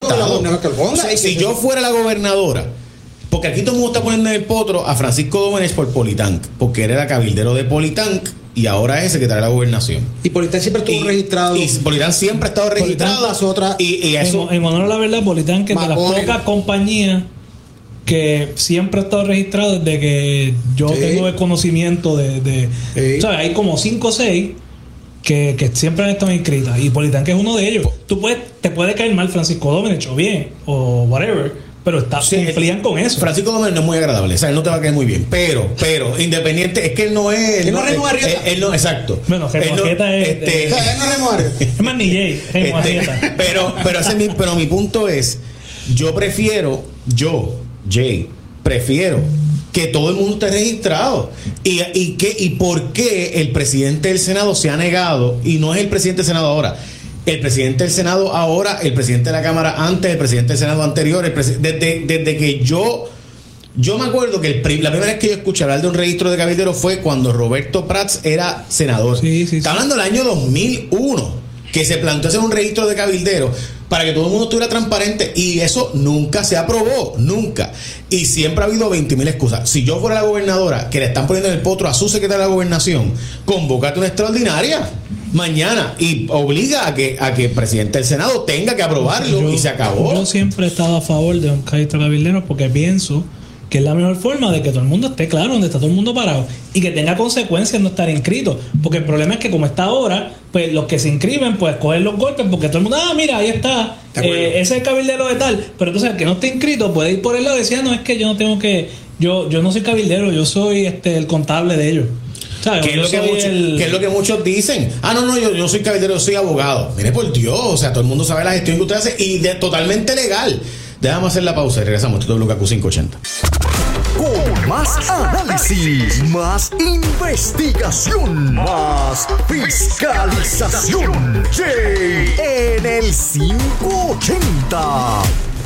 estado. O sea, si yo fuera la gobernadora, porque aquí todo el mundo está poniendo en el potro a Francisco Domenech por Politank, porque él era cabildero de Politank y ahora es secretario de la gobernación. Y Politank siempre estuvo registrado. Y Politank siempre ha estado registrado. Y eso, en honor a la verdad, Politank es de las pocas compañías que siempre ha estado registrado desde que yo tengo el conocimiento de o sea, hay como 5 o 6 que siempre han estado inscritas y Politank es uno de ellos. Te puede caer mal Francisco Domenech o bien o whatever, pero cumplían con eso. Francisco Domenech no es muy agradable, o sea, él no te va a caer muy bien, pero independiente, es que él no es. Él no es Remo Arrieta. Él no, exacto. Bueno, Remo Arrieta es. Él no es Remo Arrieta. Es más ni Jay, Remo Arrieta. Pero mi punto es, Jay, prefiero que todo el mundo esté registrado. ¿Y por qué el presidente del Senado se ha negado? Y no es el presidente del Senado ahora. El presidente del Senado ahora, el presidente de la Cámara antes, el presidente del Senado anterior, desde que yo me acuerdo que la primera vez que yo escuché hablar de un registro de cabilderos fue cuando Roberto Prats era senador. Está hablando del año 2001, que se planteó hacer un registro de cabilderos para que todo el mundo estuviera transparente, y eso nunca se aprobó, nunca. Y siempre ha habido 20.000 excusas. Si yo fuera la gobernadora, que le están poniendo en el potro a su secretaria de la gobernación, convócate una extraordinaria mañana y obliga a que el presidente del Senado tenga que aprobarlo y se acabó. Yo siempre he estado a favor de un registro cabildero porque pienso que es la mejor forma de que todo el mundo esté claro donde está todo el mundo parado y que tenga consecuencias no estar inscrito, porque el problema es que como está ahora, pues los que se inscriben pues cogen los golpes porque todo el mundo, mira, ahí está, ese es el cabildero de tal, pero entonces el que no esté inscrito puede ir por el lado y decir, no, es que yo no tengo que, yo no soy cabildero, yo soy el contable de ellos. ¿Qué es lo que muchos dicen? Yo soy cabildero, yo soy abogado. Mire, por Dios, o sea, todo el mundo sabe la gestión que usted hace y totalmente legal. Déjame hacer la pausa y regresamos. Esto es WKQ 580. Con más análisis, más investigación, más fiscalización. Jay en el 580.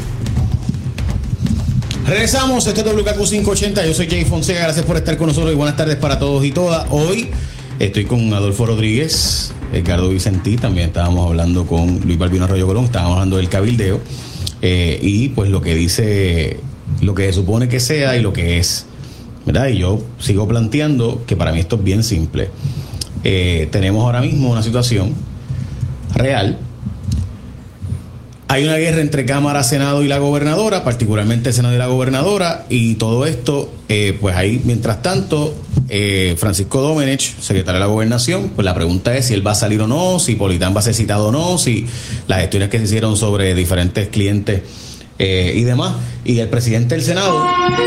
Regresamos, esto es WKQ 580. Yo soy Jay Fonseca, gracias por estar con nosotros y buenas tardes para todos y todas. Hoy estoy con Adolfo Rodríguez, Edgardo Vicentí, también estábamos hablando con Luis Balbino Arroyo Colón, estábamos hablando del cabildeo. Y pues lo que dice, lo que se supone que sea y lo que es, ¿verdad? Y yo sigo planteando que para mí esto es bien simple. Tenemos ahora mismo una situación real. Hay una guerra entre Cámara, Senado y la gobernadora, particularmente el Senado y la gobernadora, y todo esto, pues ahí, mientras tanto, Francisco Domenech, secretario de la gobernación, pues la pregunta es si él va a salir o no, si Politank va a ser citado o no, si las gestiones que se hicieron sobre diferentes clientes y demás. Y el presidente del Senado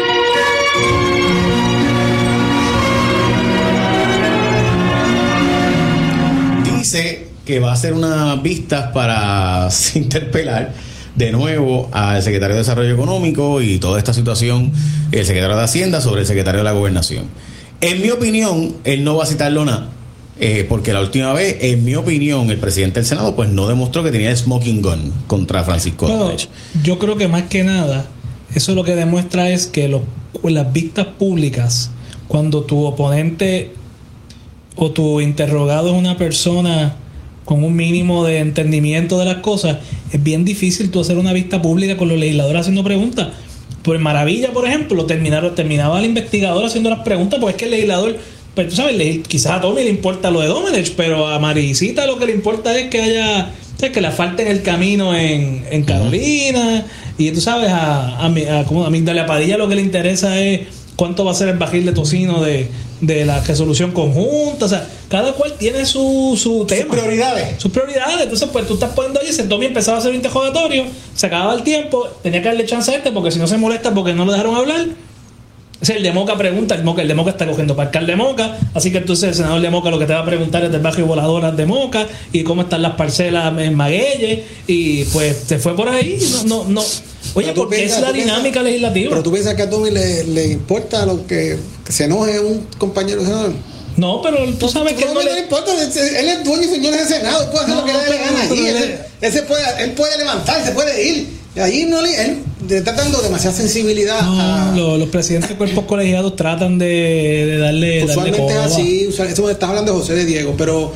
dice que va a hacer unas vistas para interpelar de nuevo al secretario de Desarrollo Económico y toda esta situación, el secretario de Hacienda, sobre el secretario de la Gobernación. En mi opinión, él no va a citarlo nada, porque la última vez, en mi opinión, el presidente del Senado pues no demostró que tenía smoking gun contra Francisco Domenech. Yo creo que más que nada, eso lo que demuestra es que las vistas públicas, cuando tu oponente o tu interrogado es una persona con un mínimo de entendimiento de las cosas, es bien difícil tú hacer una vista pública con los legisladores haciendo preguntas. Por Maravilla, por ejemplo, terminaba el investigador haciendo las preguntas, porque es que el legislador, pues tú sabes, quizás a Tommy le importa lo de Domenech, pero a Maricita lo que le importa es que haya, que le falten el camino en Carolina, y tú sabes, a Migdalia Padilla lo que le interesa es cuánto va a ser el barril de tocino de la resolución conjunta. O sea, cada cual tiene su tema, sus prioridades. Entonces pues tú estás poniendo ahí, Tommy empezaba a hacer un interrogatorio, se acababa el tiempo, tenía que darle chance a porque si no se molesta porque no lo dejaron hablar. O sea, el de Moca pregunta, el de Moca está cogiendo para alcalde de Moca, así que entonces el senador de Moca lo que te va a preguntar es del barrio Voladoras de Moca y cómo están las parcelas en Maguelle, y pues se fue por ahí. No. Oye, porque es la dinámica legislativa. Pero tú piensas que a Tommy le importa lo que se enoje un compañero senador. No, pero tú sabes que no le importa. Él es dueño y señor del Senado, puede hacer lo que le dé la gana allí. Él puede levantarse, puede ir. Ahí él está dando demasiada sensibilidad los presidentes de cuerpos colegiados tratan de darle usualmente es así, eso estás hablando de José de Diego, pero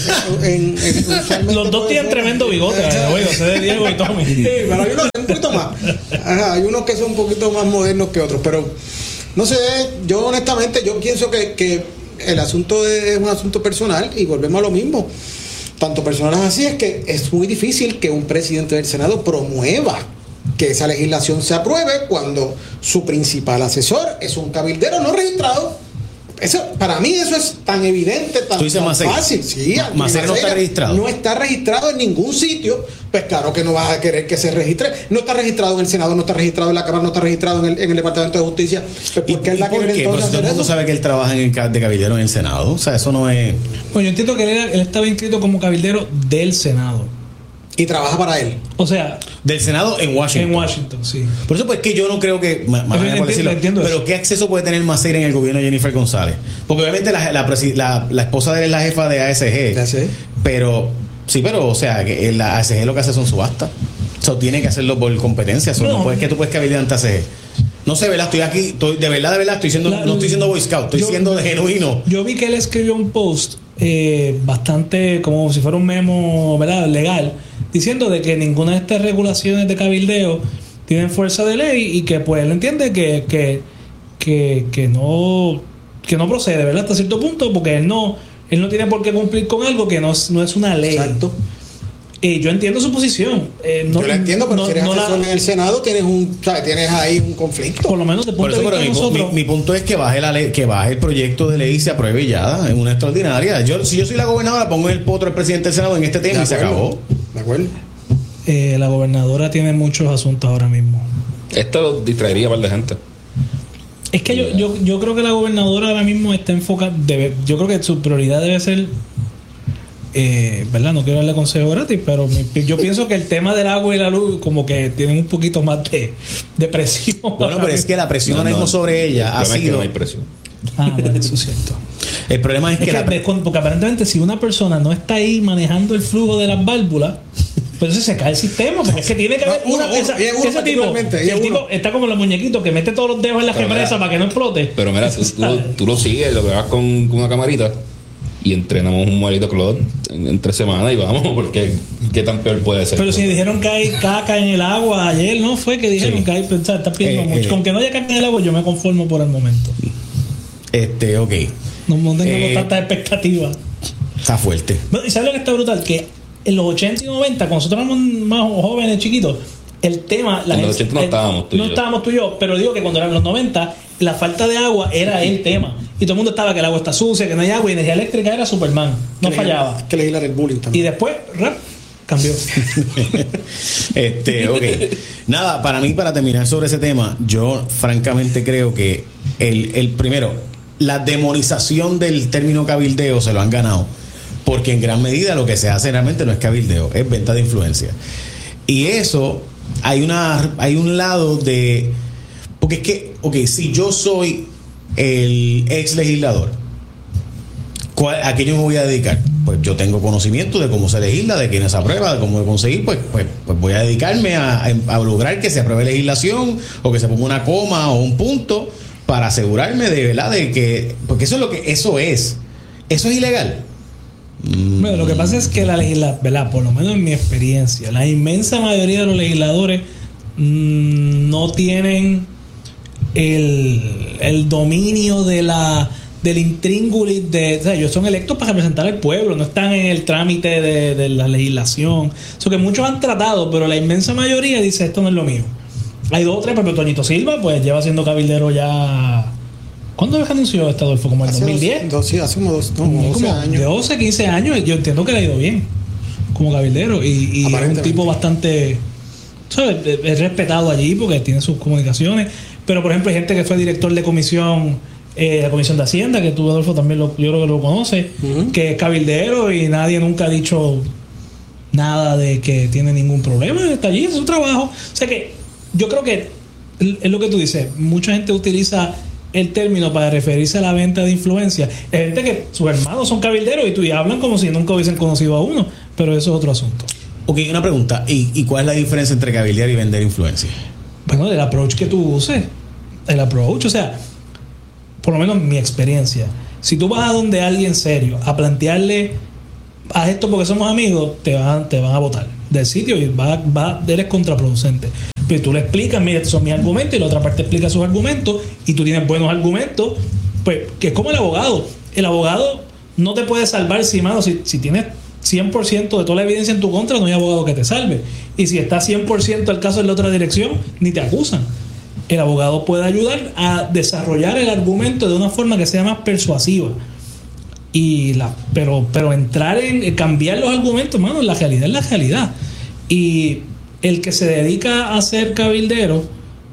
los dos tienen tremendo bigote, José de Diego y Tommy. Sí, pero hay unos un poquito más. Ajá, hay unos que son un poquito más modernos que otros, pero no sé, yo honestamente yo pienso que el asunto es un asunto personal y volvemos a lo mismo. Tanto personal así es que es muy difícil que un presidente del Senado promueva que esa legislación se apruebe cuando su principal asesor es un cabildero no registrado. Eso, para mí eso es tan evidente, tan fácil. Sí, Macera no está registrado. No está registrado en ningún sitio. Pues claro que no vas a querer que se registre. No está registrado en el Senado, no está registrado en la Cámara, no está registrado en el Departamento de Justicia. Pues, ¿por qué él va a querer entonces todo el mundo sabe que él trabaja de cabildero en el Senado? O sea, eso no es... Pues yo entiendo que él estaba inscrito como cabildero del Senado. Y trabaja para él. O sea... Del Senado en Washington. En Washington, sí. Por eso pues que yo no creo que... Entiendo pero eso. ¿qué acceso puede tener Macera en el gobierno de Jennifer González? Porque obviamente la esposa de él es la jefa de ASG. Pero... Sí, pero o sea, que la ASG lo que hace son subastas. Eso tiene que hacerlo por competencia. Eso no puedes que tú puedes cabildear ante ASG. No sé, ¿verdad? Estoy aquí, de verdad, estoy siendo, no estoy siendo Boy Scout, estoy siendo de genuino. Yo vi que él escribió un post bastante como si fuera un memo, ¿verdad? Legal, diciendo de que ninguna de estas regulaciones de cabildeo tienen fuerza de ley y que pues él entiende que no procede, ¿verdad? Hasta cierto punto, porque él no tiene por qué cumplir con algo que no es una ley. Exacto. Yo entiendo su posición. Yo la entiendo, pero si eres asesor en el Senado tienes ahí un conflicto. Por lo menos de punto de vista de nosotros. Mi punto es que baje la ley, que baje el proyecto de ley y se apruebe ya en una extraordinaria. Si yo soy la gobernadora, pongo en el potro al presidente del Senado en este tema y se acabó. De acuerdo. La gobernadora tiene muchos asuntos ahora mismo. Esto distraería a par de gente. Es que yo creo que la gobernadora ahora mismo está enfocada. Yo creo que su prioridad debe ser. ¿Verdad? No quiero darle consejo gratis, pero yo pienso que el tema del agua y la luz como que tienen un poquito más de presión. Bueno, pero es que la presión ahora mismo sobre ella ha sido... Es que no hay presión. Bueno, eso es cierto. El problema es que porque aparentemente si una persona no está ahí manejando el flujo de las válvulas, pues entonces se cae el sistema, porque es que tiene que haber ese tipo, el tipo está como los muñequitos que mete todos los dedos en la represa para que no explote. Pero mira, tú lo sigues, lo que vas con una camarita y entrenamos un modelito clon en 3 semanas y vamos, porque qué tan peor puede ser. Pero si dijeron que hay caca en el agua ayer, ¿no? Fue que dijeron que hay, está pidiendo mucho. Con que no haya caca en el agua, yo me conformo por el momento. Ok. No tengo tantas expectativas. Está fuerte. ¿Y sabes lo que está brutal? Que en los 80 y 90, cuando nosotros éramos más jóvenes, chiquitos, el tema... En los 80 no estábamos tú y yo. No estábamos tú y yo, pero digo que cuando eran los 90, la falta de agua era el tema. Y todo el mundo estaba que el agua está sucia, que no hay agua, y energía eléctrica era Superman. No fallaba. Que legislar el bullying también. Y después, cambió. Ok. Nada, para terminar sobre ese tema, yo francamente creo que el primero, la demonización del término cabildeo se lo han ganado, porque en gran medida lo que se hace realmente no es cabildeo, es venta de influencia. Y eso, hay un lado de... Porque es que, si yo soy el ex legislador, ¿a qué yo me voy a dedicar? Pues yo tengo conocimiento de cómo se legisla, de quién se aprueba, de cómo conseguir, pues voy a dedicarme a lograr que se apruebe legislación o que se ponga una coma o un punto para asegurarme de verdad de que, porque eso es ilegal. Bueno, lo que pasa es que ¿verdad? Por lo menos en mi experiencia, la inmensa mayoría de los legisladores no tienen el dominio del intríngulis o sea, ellos son electos para representar al pueblo, no están en el trámite de la legislación. Eso que muchos han tratado, pero la inmensa mayoría dice esto no es lo mío. Hay 2 o 3, pero Toñito Silva pues lleva siendo cabildero ya. ¿Cuándo anunció esto, Adolfo? ¿Como el 2010? Sí, hace como 12 años. De 12, 15 años. Yo entiendo que le ha ido bien como cabildero y es un tipo bastante, ¿sabes? Es respetado allí porque tiene sus comunicaciones. Pero, por ejemplo, hay gente que fue director de comisión, la Comisión de Hacienda, que tú, Adolfo, también yo creo que lo conoces, que es cabildero y nadie nunca ha dicho nada de que tiene ningún problema. Está allí, es su trabajo. O sea que yo creo que es lo que tú dices. Mucha gente utiliza el término para referirse a la venta de influencia. Hay gente que sus hermanos son cabilderos y hablan como si nunca hubiesen conocido a uno, pero eso es otro asunto. Ok, una pregunta. ¿Y cuál es la diferencia entre cabildear y vender influencia? Bueno, el approach que tú uses. El approach, o sea, por lo menos mi experiencia. Si tú vas a donde alguien serio a plantearle, haz esto porque somos amigos, te van a votar del sitio y eres contraproducente. Pero tú le explicas, mira, estos son mis argumentos, y la otra parte explica sus argumentos, y tú tienes buenos argumentos, pues, que es como el abogado. El abogado no te puede salvar si tienes 100% de toda la evidencia en tu contra, no hay abogado que te salve. Y si está 100% el caso en la otra dirección, ni te acusan. El abogado puede ayudar a desarrollar el argumento de una forma que sea más persuasiva. Pero entrar en cambiar los argumentos, mano, la realidad es la realidad. Y el que se dedica a ser cabildero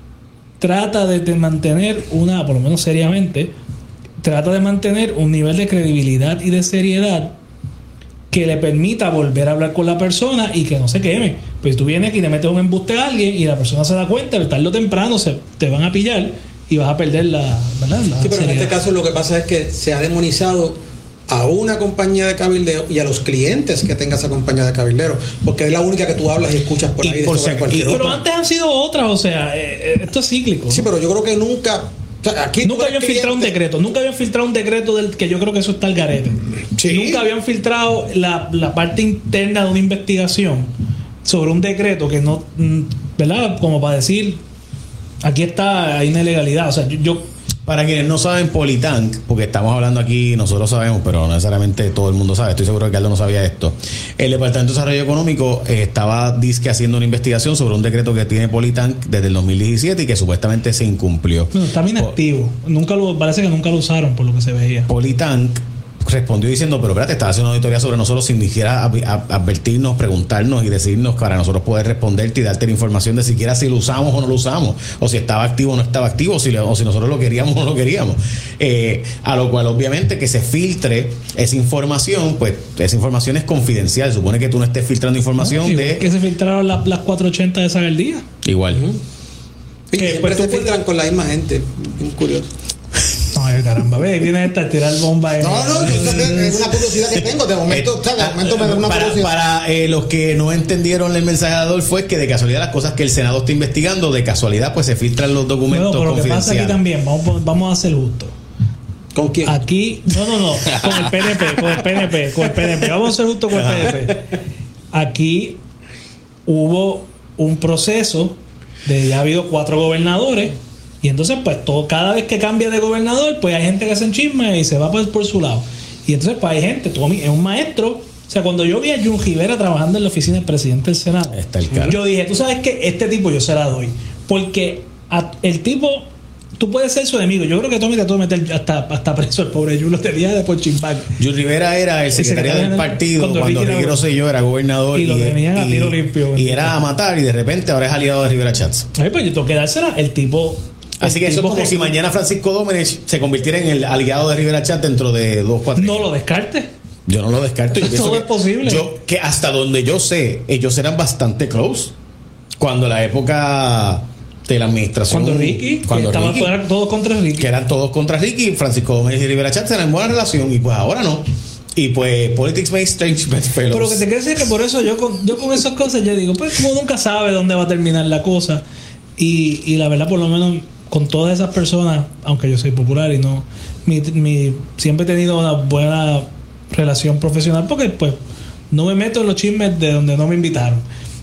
trata de mantener por lo menos seriamente, trata de mantener un nivel de credibilidad y de seriedad que le permita volver a hablar con la persona y que no se queme. Pues tú vienes aquí y le metes un embuste a alguien y la persona se da cuenta, tarde o temprano te van a pillar y vas a perder ¿verdad? Sí, pero en este caso lo que pasa es que se ha demonizado a una compañía de cabildeo y a los clientes que tenga esa compañía de cabildero, porque es la única que tú hablas y escuchas por ahí. Pero antes han sido otras, o sea, esto es cíclico. Sí, pero yo creo que nunca... O sea, aquí nunca habían filtrado un decreto del que yo creo que eso está al garete. Sí. Nunca habían filtrado la parte interna de una investigación sobre un decreto que no, ¿verdad? Como para decir, aquí hay una ilegalidad. O sea, yo para quienes no saben, Politank, porque estamos hablando aquí, nosotros sabemos, pero no necesariamente todo el mundo sabe, estoy seguro que Aldo no sabía esto. El Departamento de Desarrollo Económico estaba haciendo una investigación sobre un decreto que tiene Politank desde el 2017 y que supuestamente se incumplió. No, está inactivo. Parece que nunca lo usaron, por lo que se veía. Politank respondió diciendo, pero espérate, estaba haciendo una auditoría sobre nosotros sin ni siquiera advertirnos, preguntarnos y decirnos para nosotros poder responderte y darte la información de siquiera si lo usamos o no lo usamos, o si estaba activo o no estaba activo, o si nosotros lo queríamos o no lo queríamos. A lo cual obviamente que se filtre esa información, pues esa información es confidencial. Supone que tú no estés filtrando información que se filtraron las 480 de Sagardía. Igual. Y siempre se filtran con la misma gente. Bien curioso. Ay, caramba, ve, viene esta a tirar bomba. No, es una curiosidad que tengo. De momento me da una curiosidad. Para los que no entendieron el mensaje de Adolfo, es que de casualidad las cosas que el Senado está investigando, de casualidad pues se filtran los documentos confidenciales. Lo que pasa aquí también, vamos a ser justos. ¿Con quién? Aquí, no, con el PNP. Vamos a ser justos con el PNP. Aquí hubo un proceso ya ha habido 4 gobernadores. Y entonces, pues, cada vez que cambia de gobernador, pues hay gente que hace chisme y se va por su lado. Y entonces, pues hay gente, es un maestro. O sea, cuando yo vi a Jun Rivera trabajando en la oficina del presidente del Senado, yo dije, tú sabes que este tipo yo se la doy. Porque el tipo, tú puedes ser su enemigo. Yo creo que Tommy te tuvo que meter hasta preso el pobre Jun, lo tenía de por chimpán. Jun Rivera era el secretario del partido cuando Ricky Rosselló era gobernador. Y lo tenían a tiro limpio. Y era a matar, y de repente ahora es aliado de Rivera Chats. Pues yo tengo que dársela. El tipo... Así que eso es como si mañana Francisco Domenech se convirtiera en el aliado de Rivera Chat dentro de 2-4 años. No lo descartes. Yo no lo descarto. Todo es posible. Que hasta donde yo sé, ellos eran bastante close. Cuando la época de la administración. Cuando estaban todos contra Ricky. Que eran todos contra Ricky. Francisco Domenech y Rivera Chat eran en buena relación. Y pues ahora no. Y pues politics may strange bedfellows. Pero que te quiero decir que por eso yo con esas cosas yo digo, pues uno nunca sabe dónde va a terminar la cosa. Y la verdad, por lo menos con todas esas personas, aunque yo soy popular y no, siempre he tenido una buena relación profesional porque pues no me meto en los chismes de donde no me invitaron.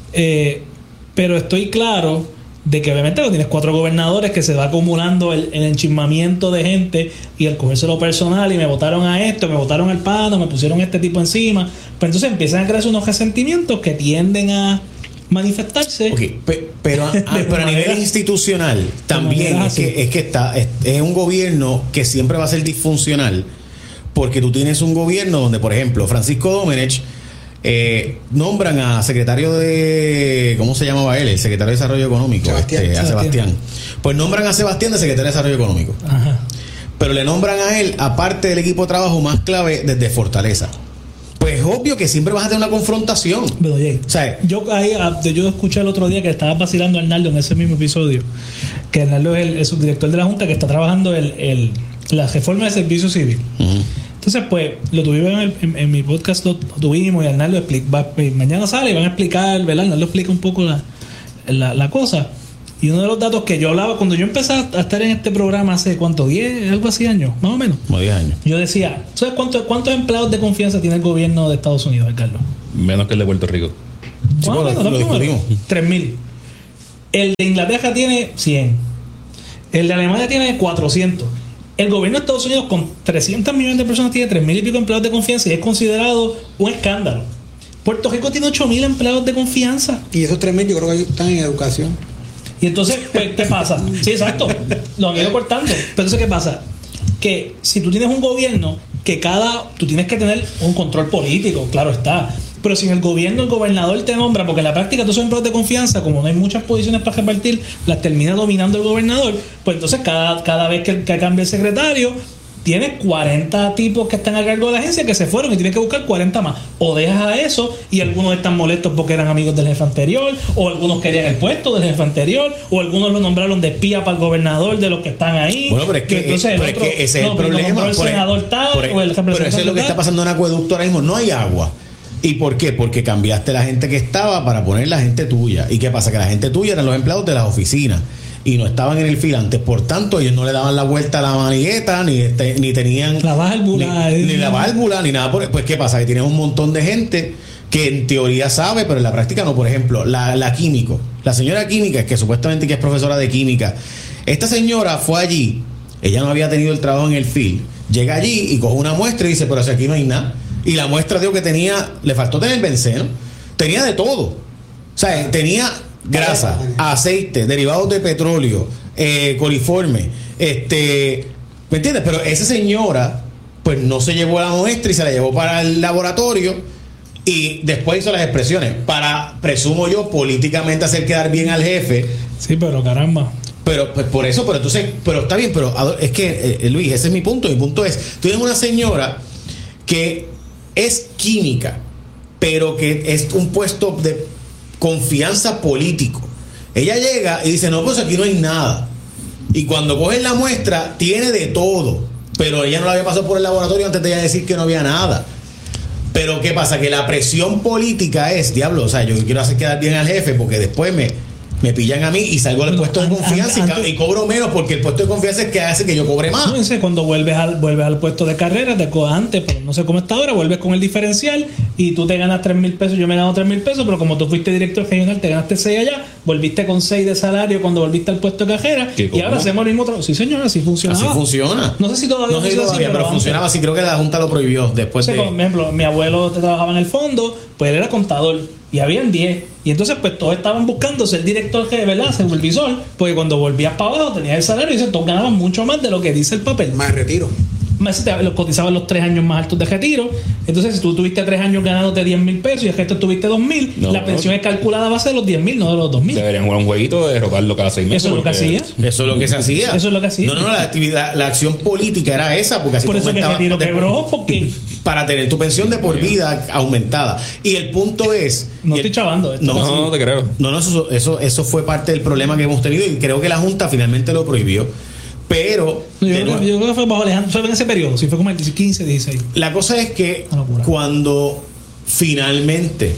Pero estoy claro de que obviamente tienes 4 gobernadores que se va acumulando el enchismamiento de gente y el cogérselo personal y me votaron a esto, me votaron al pano, me pusieron este tipo encima. Pues entonces empiezan a crearse unos resentimientos que tienden a manifestarse. Okay, pero a nivel institucional también es un gobierno que siempre va a ser disfuncional, porque tú tienes un gobierno donde, por ejemplo, Francisco Domenech nombran a secretario de, ¿cómo se llamaba él? El secretario de Desarrollo Económico, a Sebastián. Pues nombran a Sebastián de secretario de Desarrollo Económico. Ajá. Pero le nombran a él, aparte del equipo de trabajo más clave, desde Fortaleza. Pues es obvio que siempre vas a tener una confrontación. Pero oye, o sea, yo escuché el otro día que estaba vacilando a Arnaldo en ese mismo episodio, que Arnaldo es el subdirector de la Junta que está trabajando la reforma del servicio civil. Uh-huh. Entonces, pues, lo tuvimos en mi podcast, lo tuvimos y Arnaldo mañana sale y van a explicar, ¿verdad? Arnaldo explica un poco la cosa. Y uno de los datos que yo hablaba cuando yo empecé a estar en este programa hace, ¿cuánto? 10, algo así años, más o menos. Como 10 años. Yo decía, ¿sabes cuántos empleados de confianza tiene el gobierno de Estados Unidos, Carlos? Menos que el de Puerto Rico. Sí, lo discutimos. 3.000. El de Inglaterra tiene 100. El de Alemania tiene 400. El gobierno de Estados Unidos con 300 millones de personas tiene 3.000 y pico empleados de confianza y es considerado un escándalo. Puerto Rico tiene 8.000 empleados de confianza. Y esos 3.000 yo creo que están en educación. Y entonces, pues, ¿qué pasa? Sí, exacto. Lo han ido cortando. Pero entonces, ¿qué pasa? Que si tú tienes un gobierno que tú tienes que tener un control político, claro está. Pero si en el gobierno el gobernador te nombra, porque en la práctica todos son empleados de confianza, como no hay muchas posiciones para repartir, las termina dominando el gobernador, pues entonces cada vez que cambia el secretario, tienes 40 tipos que están a cargo de la agencia que se fueron y tienes que buscar 40 más. O dejas a eso y algunos están molestos porque eran amigos del jefe anterior, o algunos querían el puesto del jefe anterior, o algunos lo nombraron de espía para el gobernador de los que están ahí. Bueno, pero es que, entonces pero es que ese es el problema. El senador tal, o el representante. Pero eso es lo que está pasando en Acueducto ahora mismo. No hay agua. ¿Y por qué? Porque cambiaste la gente que estaba para poner la gente tuya. ¿Y qué pasa? Que la gente tuya eran los empleados de las oficinas y no estaban en el filante. Por tanto, ellos no le daban la vuelta a la manigueta, ni tenían la válvula, ni la válvula, ni nada. Pues, ¿qué pasa? Que tienes un montón de gente que en teoría sabe, pero en la práctica no. Por ejemplo, la químico. La señora química, que supuestamente que es profesora de química. Esta señora fue allí. Ella no había tenido el trabajo en el field. Llega allí y coge una muestra y dice, pero si aquí no hay nada. Y la muestra dijo que le faltó tener benceno, tenía de todo. O sea, tenía grasa, aceite, derivados de petróleo, coliforme, ¿me entiendes? Pero esa señora, pues no se llevó la muestra y se la llevó para el laboratorio y después hizo las expresiones para, presumo yo, políticamente hacer quedar bien al jefe. Sí, pero caramba. Pero pues por eso, pero entonces, pero está bien, pero es que, Luis, ese es mi punto. Mi punto es, tú tienes una señora que es química, pero que es un puesto de confianza político. Ella llega y dice, no, pues aquí no hay nada. Y cuando cogen la muestra, tiene de todo. Pero ella no la había pasado por el laboratorio antes de ella decir que no había nada. Pero ¿qué pasa? Que la presión política es, diablo, o sea, yo quiero hacer quedar bien al jefe porque después me pillan a mí y salgo del puesto de confianza y cobro menos porque el puesto de confianza es que hace que yo cobre más. No sé, cuando vuelves al puesto de carrera, antes, pero no sé cómo está ahora, vuelves con el diferencial y tú te ganas 3,000 pesos, yo me gano 3,000 pesos, pero como tú fuiste director regional, te ganaste 6 allá, volviste con 6 de salario cuando volviste al puesto de cajera y ahora hacemos el mismo trabajo. Sí, señor, así funcionaba. Así funciona. No sé si todavía funciona así, pero funcionaba así. Creo que la Junta lo prohibió después de... Por ejemplo, mi abuelo trabajaba en el fondo, pues él era contador y habían 10. Y entonces, pues todos estaban buscando ser director, ¿verdad? Supervisor, porque cuando volvías para abajo tenías el salario y todos ganaban mucho más de lo que dice el papel. Más retiro. Más te cotizaban los 3 años más altos de retiro. Entonces, si tú tuviste 3 años ganándote 10,000 pesos y el resto tuviste 2,000, la pensión es calculada a base de los 10,000, no de los 2,000. Deberían jugar un jueguito de rotarlo cada 6 meses. Eso es lo que hacía. Eso es lo que se hacía. Eso es lo que hacía. No, la actividad, la acción política era esa, porque así por eso que el retiro quebró, porque para tener tu pensión de por vida aumentada. Y el punto es... No estoy chavando esto. No te creo. No, eso fue parte del problema que hemos tenido y creo que la Junta finalmente lo prohibió. Pero... Yo creo que fue bajo Alejandro, fue en ese periodo, si fue como el 15, 16. La cosa es que cuando finalmente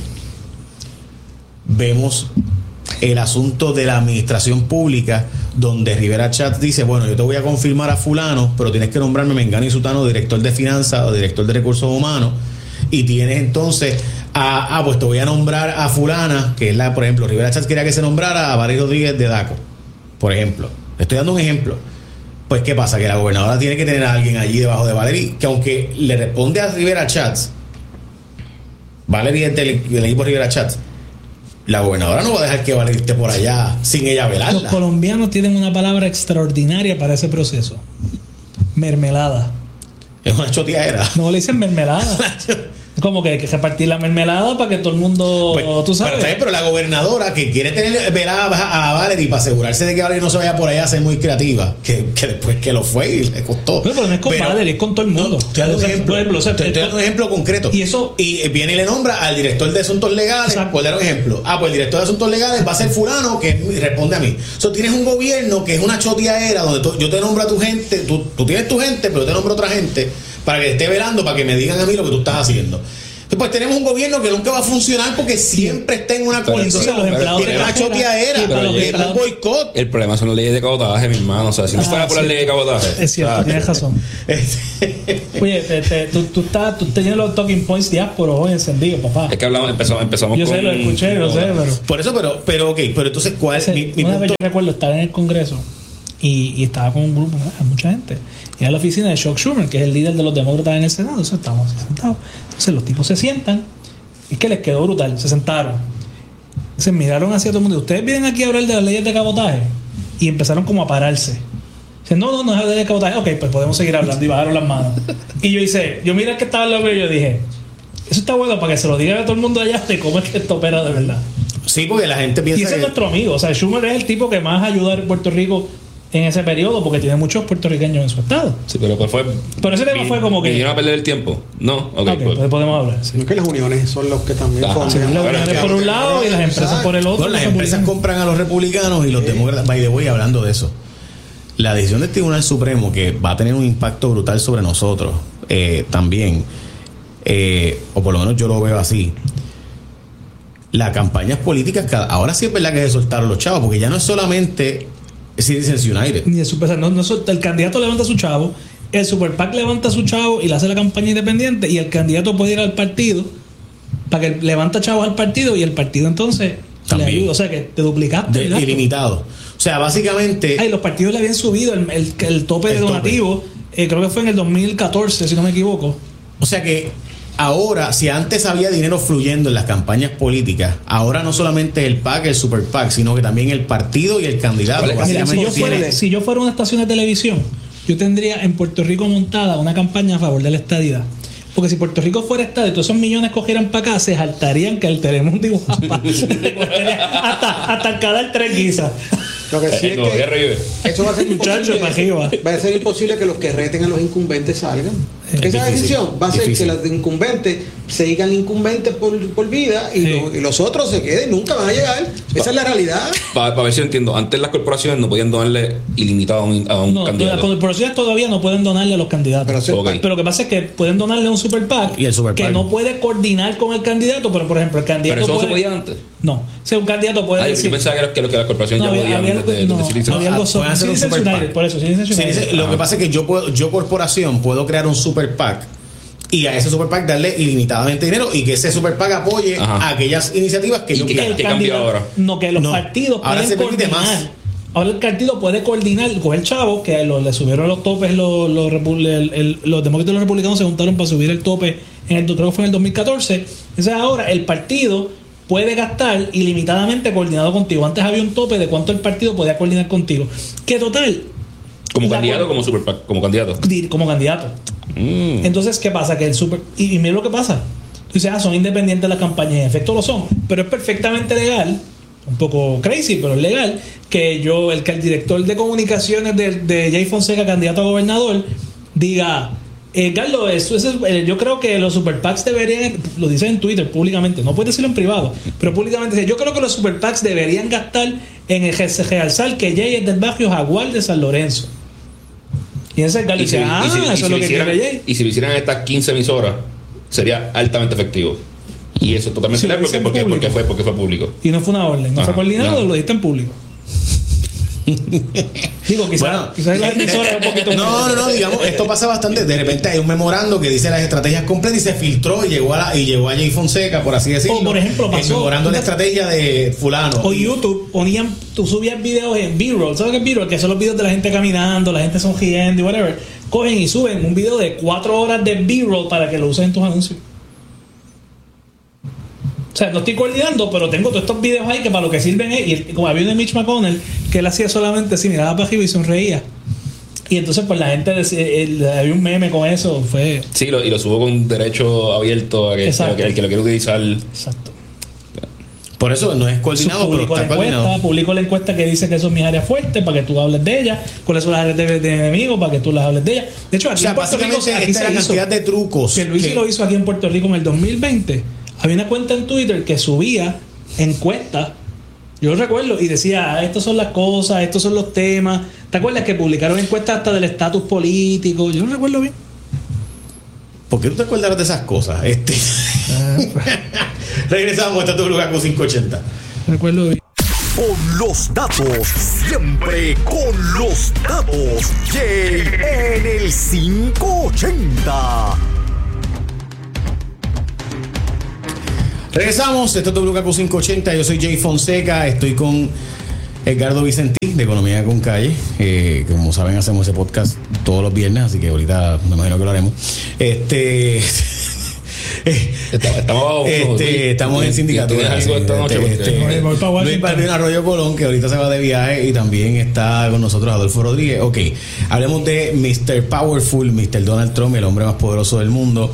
vemos el asunto de la administración pública, donde Rivera Chatz dice, bueno, yo te voy a confirmar a fulano, pero tienes que nombrarme Mengano y Sutano director de finanzas o director de recursos humanos, y tienes entonces pues te voy a nombrar a fulana, que es por ejemplo, Rivera Chatz quería que se nombrara a Valery Rodríguez de DACO, por ejemplo. Le estoy dando un ejemplo. Pues ¿qué pasa? Que la gobernadora tiene que tener a alguien allí debajo de Valery, que aunque le responde a Rivera Chatz, Valery es del equipo Rivera Chatz, la gobernadora no va a dejar que Valery esté por allá sin ella velarla. Los colombianos tienen una palabra extraordinaria para ese proceso: mermelada. Es una choteadera. No le dicen mermelada. Como que hay que repartir la mermelada para que todo el mundo, pues, tú sabes. Pero la gobernadora que quiere tener velada a Valery para asegurarse de que Valery no se vaya por allá a ser muy creativa, que después que lo fue y le costó. Pero no es con Valery, es con todo el mundo. Te doy un ejemplo concreto. Y viene y le nombra al director de asuntos legales. Exacto. Por dar un ejemplo. Pues el director de asuntos legales va a ser fulano que responde a mí. Tienes un gobierno que es una choteadera donde yo te nombro a tu gente, tú tienes tu gente, pero yo te nombro a otra gente para que esté velando, para que me digan a mí lo que tú estás haciendo. Pues tenemos un gobierno que nunca va a funcionar porque siempre está en una coalición. Entonces, los empleados Tiene de una cartera, choteadera, pero tiene un boicot. El problema son las leyes de cabotaje, mi hermano. O sea, si no fuera por las leyes de cabotaje. Es cierto, tienes razón. Oye, tú tenías los talking points diásporos hoy encendidos, papá. Es que empezamos Yo con... sé, lo escuché, lo sé, pero... Por eso, pero ok, pero entonces, ¿cuál es mi una vez punto? yo recuerdo estar en el Congreso y estaba con un grupo, mucha gente. Y a la oficina de Chuck Schumer, que es el líder de los demócratas en el Senado. Entonces estábamos sentados. Entonces los tipos se sientan. Es que les quedó brutal. Se sentaron. Se miraron hacia todo el mundo. Ustedes vienen aquí a hablar de las leyes de cabotaje. Y empezaron como a pararse. Dicen, no es la ley de cabotaje. Ok, pues podemos seguir hablando. Y bajaron las manos. Y yo miré al que estaba al lado y yo dije, eso está bueno para que se lo diga a todo el mundo allá de cómo es que esto opera de verdad. Sí, porque la gente Y piensa ese es nuestro amigo. O sea, Schumer es el tipo que más ayuda a Puerto Rico en ese periodo porque tiene muchos puertorriqueños en su estado. Sí, pero pues fue... Pero ese tema fue como que... ¿Vinieron a perder el tiempo? No. Ok, pues podemos hablar. Sí. No es que las uniones son los que también Ajá. Sí, las uniones por un lado y las empresas por el otro. Bueno, las empresas compran a los republicanos y los demócratas. By the way, hablando de eso, la decisión del Tribunal Supremo, que va a tener un impacto brutal sobre nosotros también, o por lo menos yo lo veo así. Las campañas políticas, ahora sí es verdad que se soltaron los chavos, porque ya no es solamente Citizens United. Ni el el candidato levanta su chavo, el Super PAC levanta su chavo y le hace la campaña independiente, y el candidato puede ir al partido para que levanta chavos al partido y el partido entonces También. le ayuda. O sea que te duplicaste. ¿verdad? Ilimitado. O sea, básicamente. Ay, los partidos le habían subido el tope de donativo, creo que fue en el 2014, si no me equivoco. O sea que ahora, si antes había dinero fluyendo en las campañas políticas, ahora no solamente el PAC, el Super PAC, sino que también el partido y el candidato. Mira, Mira, Básicamente si yo fuera una estación de televisión, yo tendría en Puerto Rico montada una campaña a favor de la estadidad. Porque si Puerto Rico fuera estadio y todos esos millones cogieran para acá, se saltarían que el Telemundo y Guapa hasta el canal 3 guisa. Lo que sí es que eso va a ser Muchacho, para arriba. va a ser imposible que los que reten a los incumbentes salgan. Esa difícil, decisión va a ser difícil. que los incumbentes sigan incumbentes por vida y, Sí. y los otros se queden, nunca van a llegar. Esa es la realidad. Para ver si entiendo. Antes las corporaciones no podían donarle ilimitado a un No, las candidato. corporaciones todavía no pueden donarle a los candidatos. Pero sí, Ok. Pero lo que pasa es que pueden donarle a un Super PAC Y el Super que PAC. no puede coordinar con el candidato, pero por ejemplo, el candidato Pero eso no se puede... podía antes. No, o sea, un candidato puede Ay, decir... yo pensaba que lo que las corporaciones No, ya podían había desde algo, Citizens. había algo pueden hacer un Citizens Super United, PAC. por eso, Citizens Sí, United. lo que pasa es que yo corporación puedo crear un Super PAC y a ese Super PAC darle ilimitadamente dinero y que ese Super PAC apoye Ajá. a aquellas iniciativas que ¿Y yo qué- quiera. El qué cambió candidato- ahora? No, que los No, partidos ahora pueden se permite coordinar. más. Ahora el partido puede coordinar, coger chavos, que le subieron los topes, los demócratas y los republicanos se juntaron para subir el tope, creo que fue en el 2014. Entonces ahora el partido puede gastar ilimitadamente coordinado contigo. Antes había un tope de cuánto el partido podía coordinar contigo. Que total, Como la candidato, cor- como super PAC, como candidato. como candidato. Entonces, ¿qué pasa? Que el super... Y mira lo que pasa. Tú dices, son independientes las campañas. En efecto lo son. Pero es perfectamente legal, un poco crazy, pero es legal, que el director de comunicaciones de Jay Fonseca, candidato a gobernador, diga... Carlos, yo creo que los super PACs deberían, lo dice en Twitter públicamente, no puedes decirlo en privado, pero públicamente dice, yo creo que los super PACs deberían gastar en realzar que Jay es del barrio Jaguar de San Lorenzo. Y ese Carlos dice, eso es lo que quiere Jay. Y si lo hicieran estas 15 emisoras, sería altamente efectivo. Y eso es totalmente Sí, legal lo dice en porque público. fue público. Y no fue una orden, no Ajá, fue coordinado, no. lo diste en público. Digo, quizás la emisora es un poquito No, digamos, esto pasa bastante. De repente hay un memorando que dice las estrategias completas y se filtró y llegó a Jay Fonseca, por así decirlo. O, por ejemplo, el pasó- memorando la estrategia de fulano. O YouTube tú subías videos en B-roll. ¿Sabes qué es B-roll? Que son los videos de la gente caminando, la gente sonriendo y whatever. Cogen y suben un video de 4 horas de B-roll para que lo uses en tus anuncios. O sea, no estoy coordinando, pero tengo todos estos videos ahí que para lo que sirven es... Y como había uno de Mitch McConnell, que él hacía solamente así, miraba para arriba y sonreía. Y entonces pues la gente decía, había un meme con eso. Fue... Sí, y lo subo con derecho abierto a que Exacto. el que lo quiera utilizar. Exacto. Por eso no es coordinado, pero está coordinado. Publico la encuesta que dice que son mis áreas fuertes para que tú hables de ellas, cuáles son las áreas de enemigos para que tú las hables de ellas. De hecho, O aquí sea, en Puerto Rico básicamente aquí esta es la hizo, cantidad de trucos. que Luis lo hizo aquí en Puerto Rico en el 2020. Había una cuenta en Twitter que subía encuestas, yo recuerdo, y decía, estas son las cosas, estos son los temas. ¿Te acuerdas que publicaron encuestas hasta del estatus político? Yo no recuerdo bien. ¿Por qué tú te acuerdas de esas cosas? Regresamos a WKQ 580. Recuerdo bien. Con los datos, siempre con los datos. Jay en el 580. Regresamos, esto es WKQ 580. Yo soy Jay Fonseca, estoy con Edgardo Vicentín de Economía con Calle. Como saben, hacemos ese podcast todos los viernes, así que ahorita me imagino que lo haremos. Estamos en sindicatura. Luis Balbino Arroyo Colón, que ahorita se va de viaje, y también está con nosotros Adolfo Rodríguez. Ok, hablemos de Mr. Powerful, Mr. Donald Trump, el hombre más poderoso del mundo.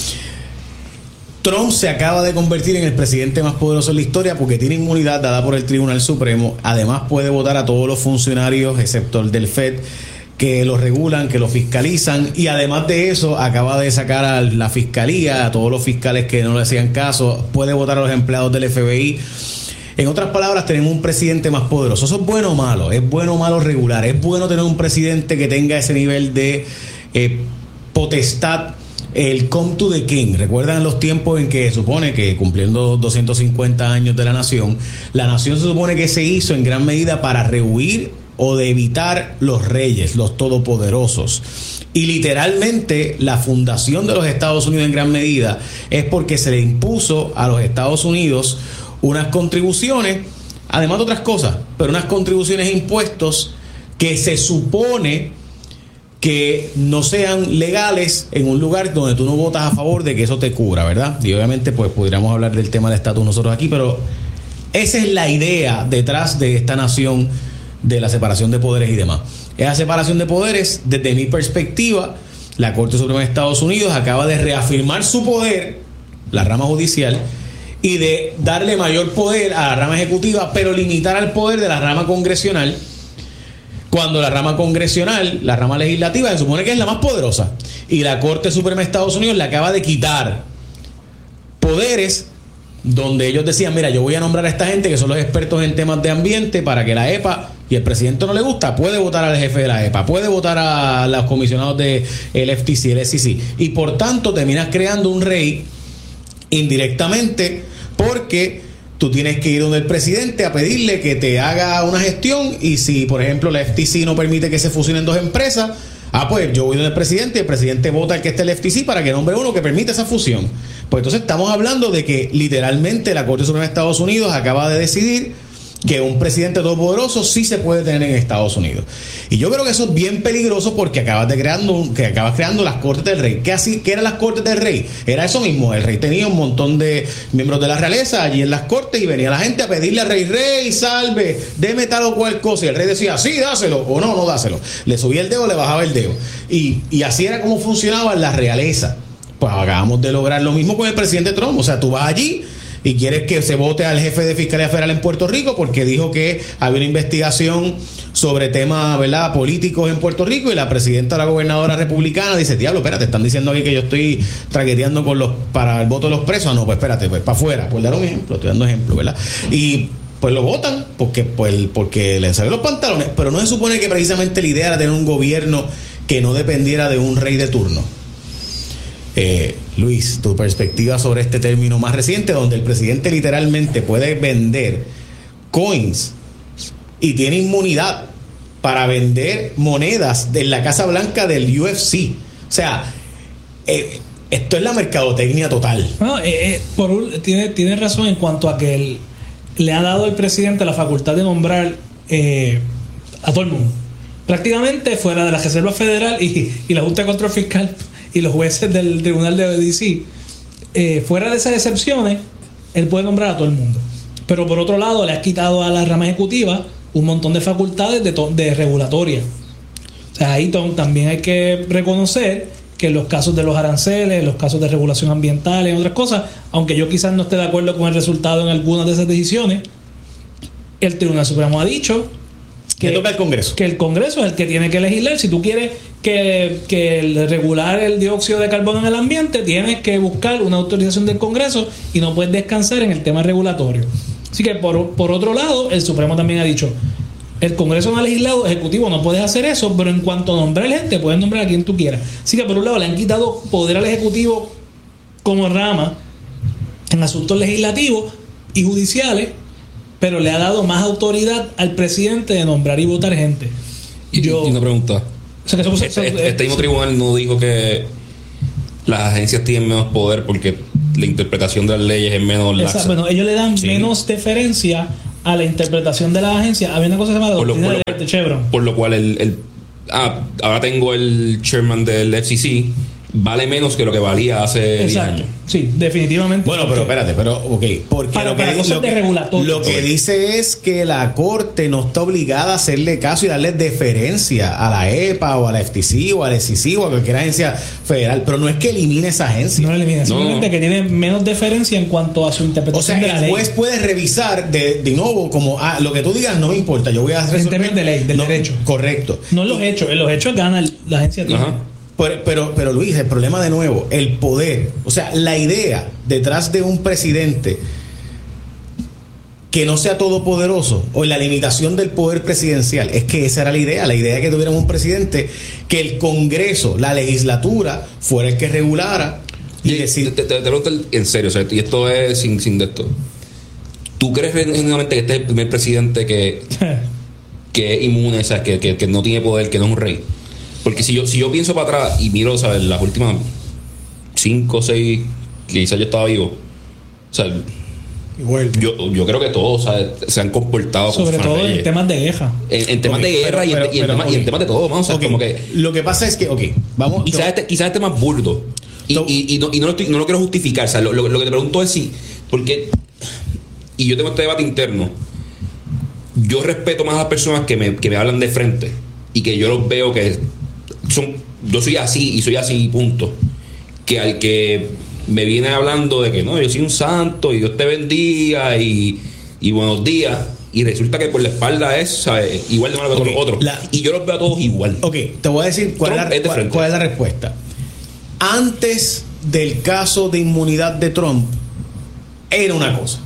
Trump se acaba de convertir en el presidente más poderoso de la historia porque tiene inmunidad dada por el Tribunal Supremo. Además puede votar a todos los funcionarios, excepto el del FED, que lo regulan, que lo fiscalizan, y además de eso acaba de sacar a la fiscalía, a todos los fiscales que no le hacían caso, puede votar a los empleados del FBI. En otras palabras, tenemos un presidente más poderoso. ¿Eso es bueno o malo? ¿Es bueno o malo regular? ¿Es bueno tener un presidente que tenga ese nivel de potestad? El come to the king. ¿Recuerdan los tiempos en que se supone que, cumpliendo 250 años de la nación se supone que se hizo en gran medida para rehuir o de evitar los reyes, los todopoderosos? Y literalmente la fundación de los Estados Unidos en gran medida es porque se le impuso a los Estados Unidos unas contribuciones, además de otras cosas, pero unas contribuciones e impuestos que se supone que no sean legales en un lugar donde tú no votas a favor de que eso te cubra, ¿verdad? Y obviamente pues podríamos hablar del tema del estatus nosotros aquí, pero esa es la idea detrás de esta nación, de la separación de poderes y demás. Esa separación de poderes, desde mi perspectiva, la Corte Suprema de Estados Unidos acaba de reafirmar su poder, la rama judicial, y de darle mayor poder a la rama ejecutiva, pero limitar al poder de la rama congresional, cuando la rama congresional, la rama legislativa, se supone que es la más poderosa. Y la Corte Suprema de Estados Unidos le acaba de quitar poderes donde ellos decían, mira, yo voy a nombrar a esta gente que son los expertos en temas de ambiente para que la EPA, y el presidente no le gusta, puede votar al jefe de la EPA, puede votar a los comisionados del FTC, el SEC. Y por tanto terminas creando un rey indirectamente, porque tú tienes que ir donde el presidente a pedirle que te haga una gestión, y si, por ejemplo, la FTC no permite que se fusionen dos empresas, pues yo voy donde el presidente vota el que esté el FTC para que nombre uno que permita esa fusión. Pues entonces estamos hablando de que literalmente la Corte Suprema de Estados Unidos acaba de decidir que un presidente todopoderoso sí se puede tener en Estados Unidos. Y yo creo que eso es bien peligroso porque acabas creando las Cortes del Rey. ¿Qué eran las Cortes del Rey? Era eso mismo. El rey tenía un montón de miembros de la realeza allí en las Cortes, y venía la gente a pedirle al rey, salve, deme tal o cual cosa. Y el rey decía, sí, dáselo, o no dáselo. Le subía el dedo, le bajaba el dedo. Y así era como funcionaba la realeza. Pues acabamos de lograr lo mismo con el presidente Trump. O sea, tú vas allí y quieres que se vote al jefe de Fiscalía Federal en Puerto Rico porque dijo que había una investigación sobre temas, ¿verdad?, políticos en Puerto Rico, y la presidenta, la gobernadora republicana, dice, diablo, espérate, están diciendo aquí que yo estoy traqueteando para el voto de los presos. No, pues espérate, pues para afuera, por dar un ejemplo, estoy dando ejemplo, ¿verdad? Y pues lo votan porque les salen los pantalones, pero no se supone que precisamente la idea era tener un gobierno que no dependiera de un rey de turno. Luis, tu perspectiva sobre este término más reciente, donde el presidente literalmente puede vender coins y tiene inmunidad para vender monedas de la Casa Blanca del UFC. O sea, esto es la mercadotecnia total. No, tiene razón en cuanto a que le ha dado al presidente la facultad de nombrar a todo el mundo, prácticamente fuera de la Reserva Federal y la Junta de Control Fiscal y los jueces del Tribunal de DC. Fuera de esas excepciones, él puede nombrar a todo el mundo. Pero por otro lado, le ha quitado a la rama ejecutiva un montón de facultades de regulatoria. O sea, ahí también hay que reconocer que en los casos de los aranceles, en los casos de regulación ambiental y otras cosas, aunque yo quizás no esté de acuerdo con el resultado en algunas de esas decisiones, el Tribunal Supremo ha dicho que toca el Congreso. Que el Congreso es el que tiene que legislar. Si tú quieres que regular el dióxido de carbono en el ambiente, tienes que buscar una autorización del Congreso y no puedes descansar en el tema regulatorio. Así que por otro lado, el Supremo también ha dicho, El Congreso no ha legislado, Ejecutivo no puedes hacer eso, pero en cuanto a nombrar gente, puedes nombrar a quien tú quieras. Así que por un lado le han quitado poder al Ejecutivo como rama en asuntos legislativos y judiciales, pero le ha dado más autoridad al presidente de nombrar y votar gente. Y una pregunta. O sea, que este mismo tribunal no dijo que las agencias tienen menos poder porque la interpretación de las leyes es menos laxa. Bueno, ellos le dan menos deferencia a la interpretación de la agencia. Había una cosa llamada doctrina de Chevron. Por lo cual ahora tengo el chairman del FCC, vale menos que lo que valía hace 10 años. Sí, definitivamente. Bueno, pero espérate, porque lo que dice es que la Corte no está obligada a hacerle caso y darle deferencia a la EPA o a la FTC o a la SEC o a cualquier agencia federal, pero no es que elimine esa agencia. No la elimina, simplemente que tiene menos deferencia en cuanto a su interpretación de la ley. El juez puede revisar de nuevo como lo que tú digas no me importa, yo voy a resolver. En términos de ley, del derecho. Correcto. No en los hechos gana la agencia. Pero Luis, el problema de nuevo, el poder, o sea, la idea detrás de un presidente que no sea todopoderoso o la limitación del poder presidencial, es que esa era la idea que tuviéramos un presidente, que el Congreso, la legislatura, fuera el que regulara y decir... Te pregunto en serio, o sea, y esto es sin de esto. ¿Tú crees genuinamente que este es el primer presidente que es inmune, o sea, que no tiene poder, que no es un rey? Porque si yo pienso para atrás y miro, ¿sabes?, las últimas 5 o 6 que quizás yo estaba vivo, o sea, igual. Yo creo que todos, ¿sabes?, se han comportado sobre todo en temas de guerra. En temas de guerra y en temas de todo, vamos a como que lo que pasa es que, vamos. Quizás este más burdo. Y no lo quiero justificar, o sea, lo que te pregunto es si, porque, y yo tengo este debate interno, yo respeto más a las personas que me hablan de frente y que yo los veo que yo soy así y soy así, punto, que al que me viene hablando de que no, yo soy un santo y Dios te bendiga y buenos días, y resulta que por la espalda es, ¿sabes?, igual de malo que todos los otros, y yo los veo a todos igual. Te voy a decir cuál es la respuesta. Antes del caso de inmunidad de Trump era una cosa.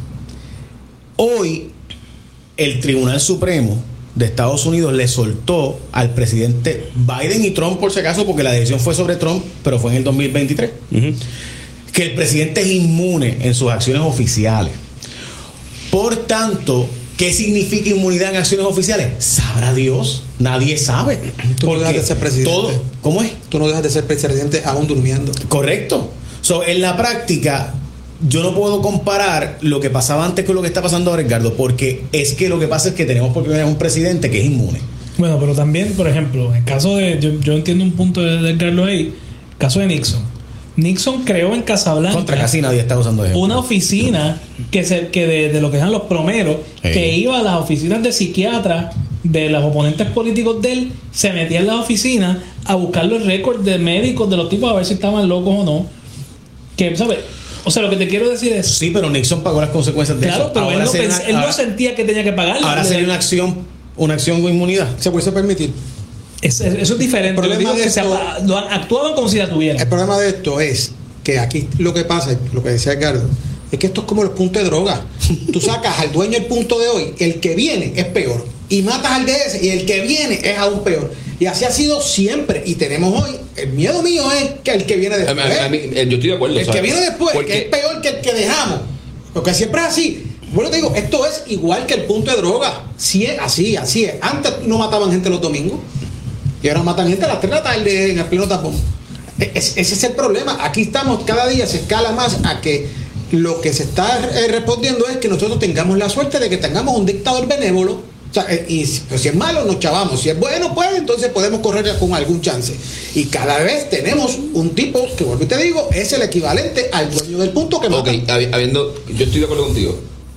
Hoy el Tribunal Supremo de Estados Unidos le soltó al presidente Biden y Trump, por si acaso, porque la decisión fue sobre Trump, pero fue en el 2023, que el presidente es inmune en sus acciones oficiales. Por tanto, ¿qué significa inmunidad en acciones oficiales? Sabrá Dios, nadie sabe. Tú no dejas de ser presidente. ¿Cómo es? Tú no dejas de ser presidente aún durmiendo. Correcto. En la práctica, yo no puedo comparar lo que pasaba antes con lo que está pasando ahora, Edgardo, porque es que lo que pasa es que tenemos por primera vez un presidente que es inmune. Bueno, pero también, por ejemplo, en el caso de... Yo entiendo un punto de Edgardo ahí. El caso de Nixon. Nixon creó en Casablanca... Contra casi nadie está usando eso. Una oficina que de lo que eran los plomeros, que iba a las oficinas de psiquiatras de los oponentes políticos de él, se metía en las oficinas a buscar los récords de médicos de los tipos a ver si estaban locos o no. Que, ¿sabes? O sea, lo que te quiero decir es... Sí, pero Nixon pagó las consecuencias de eso. Claro, pero él no sentía que tenía que pagarlo. Ahora sería una acción con inmunidad. Se puede permitir. Eso es diferente. El problema de esto, actuaban como si la tuvieran. El problema de esto es que aquí lo que pasa, lo que decía Edgardo, es que esto es como los puntos de droga. Tú sacas al dueño el punto de hoy, el que viene es peor. Y matas al de ese, y el que viene es aún peor. Y así ha sido siempre. Y tenemos hoy, el miedo mío es que el que viene después. Yo estoy de acuerdo. El que viene después, que es peor que el que dejamos. Porque siempre es así. Bueno, te digo, esto es igual que el punto de droga. Sí, es así es. Antes no mataban gente los domingos. Y ahora matan gente a las 3 de la tarde en el pleno tapón. Ese es el problema. Aquí estamos, cada día se escala más a que lo que se está respondiendo es que nosotros tengamos la suerte de que tengamos un dictador benévolo. O sea, y pues, si es malo, nos chavamos. Si es bueno, pues entonces podemos correr con algún chance. Y cada vez tenemos un tipo que, vuelvo y te digo, es el equivalente al dueño del punto que mata. Yo estoy de acuerdo contigo.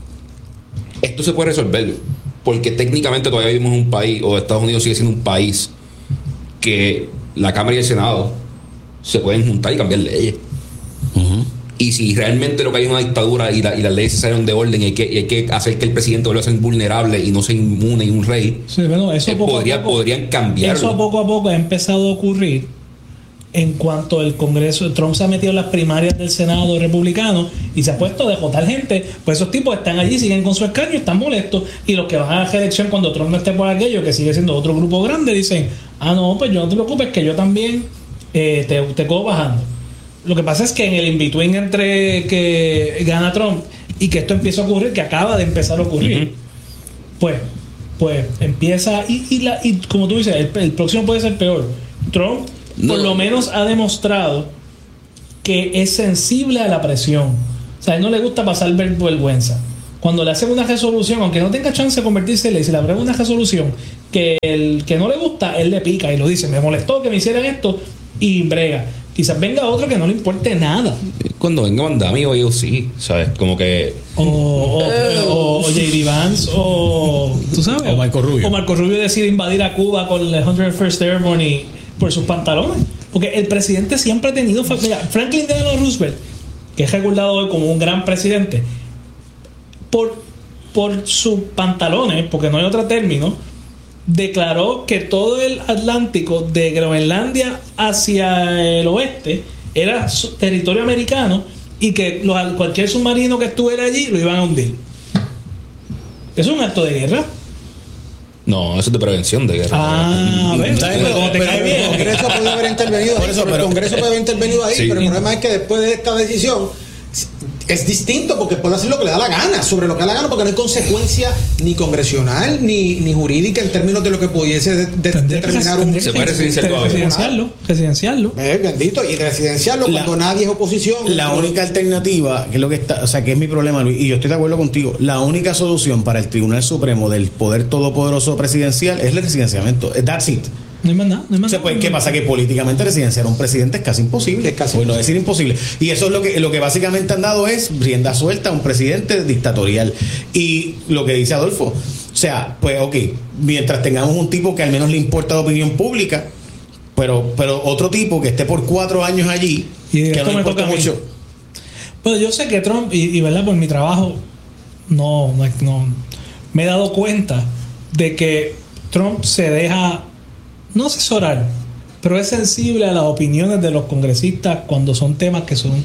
Esto se puede resolver porque técnicamente todavía vivimos en un país, o Estados Unidos sigue siendo un país que la Cámara y el Senado se pueden juntar y cambiar leyes. Y si realmente lo que hay es una dictadura y las leyes se salieron de orden y hay que hacer que el presidente vuelva a ser vulnerable y no sea inmune y un rey, sí, bueno, eso podrían cambiarlo. Eso poco a poco ha empezado a ocurrir en cuanto el Congreso, Trump se ha metido en las primarias del Senado republicano y se ha puesto a dejotar gente, pues esos tipos están allí, siguen con su escaño, están molestos, y los que van a la reelección cuando Trump no esté por aquello, que sigue siendo otro grupo grande, dicen, no, pues yo no te preocupes, que yo también te cojo bajando. Lo que pasa es que en el in-between entre que gana Trump y que esto empieza a ocurrir, que acaba de empezar a ocurrir, pues empieza, y como tú dices, el próximo puede ser peor. Trump por lo menos ha demostrado que es sensible a la presión. O sea, a él no le gusta pasar vergüenza. Cuando le hacen una resolución, aunque no tenga chance de convertirse en ley, si le aprueban una resolución que el que no le gusta, él le pica y lo dice, me molestó que me hicieran esto, y brega. Quizás venga otro que no le importe nada. Cuando venga Mandami o yo sí, ¿sabes? Como que... O J.D. Vance, o... ¿tú sabes? O Marco Rubio. O Marco Rubio decide invadir a Cuba con el 101st Airborne y por sus pantalones. Porque el presidente siempre ha tenido... Mira, Franklin Delano Roosevelt, que es recordado hoy como un gran presidente, por sus pantalones, porque no hay otro término, declaró que todo el Atlántico de Groenlandia hacia el oeste era territorio americano y que cualquier submarino que estuviera allí lo iban a hundir. ¿Eso es un acto de guerra? No, eso es de prevención de guerra. El Congreso puede haber intervenido ahí, el Congreso puede haber intervenido ahí, pero el problema es que después de esta decisión es distinto, porque puede hacer lo que le da la gana, sobre lo que le da la gana, porque no hay consecuencia ni congresional ni jurídica en términos de lo que pudiese determinar un... Se puede residenciarlo. Bendito, y residenciarlo cuando nadie es oposición. La única alternativa, que es lo que está, o sea, que es mi problema, Luis, y yo estoy de acuerdo contigo, la única solución para el Tribunal Supremo del poder todopoderoso presidencial es el residenciamiento. That's it. No hay más nada. ¿Qué pasa? Que políticamente residenciar a un presidente es casi imposible. Por no decir imposible. Y eso es lo que básicamente han dado es rienda suelta a un presidente dictatorial. Y lo que dice Adolfo, o sea, pues ok, mientras tengamos un tipo que al menos le importa la opinión pública, pero otro tipo que esté por 4 años allí, y que no le importa mucho. Pues yo sé que Trump, y verdad, por mi trabajo, no me he dado cuenta de que Trump se deja no asesorar, pero es sensible a las opiniones de los congresistas cuando son temas que son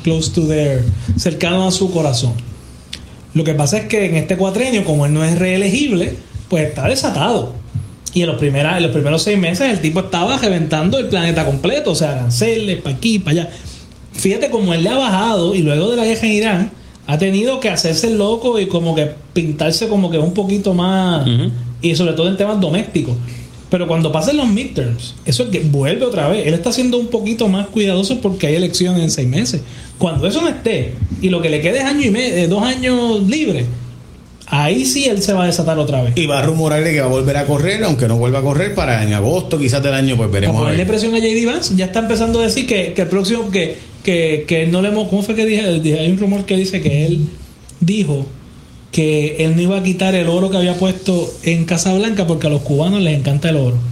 cercanos a su corazón. Lo que pasa es que en este cuatrenio, como él no es reelegible, pues está desatado. Y en los primeros 6 meses el tipo estaba reventando el planeta completo, o sea, aranceles para aquí, para allá. Fíjate cómo él le ha bajado, y luego de la guerra en Irán ha tenido que hacerse el loco y como que pintarse como que un poquito más, y sobre todo en temas domésticos. Pero cuando pasen los midterms, eso es que vuelve otra vez. Él está siendo un poquito más cuidadoso porque hay elecciones en 6 meses. Cuando eso no esté y lo que le quede es año y medio, 2 años libre, ahí sí él se va a desatar otra vez. Y va a rumorarle que va a volver a correr, aunque no vuelva a correr para en agosto quizás del año, pues veremos. Para ponerle presión a J.D. Vance, ya está empezando a decir que el próximo, que no le hemos... ¿Cómo fue que dije? Hay un rumor que dice que él dijo que él no iba a quitar el oro que había puesto en Casablanca porque a los cubanos les encanta el oro.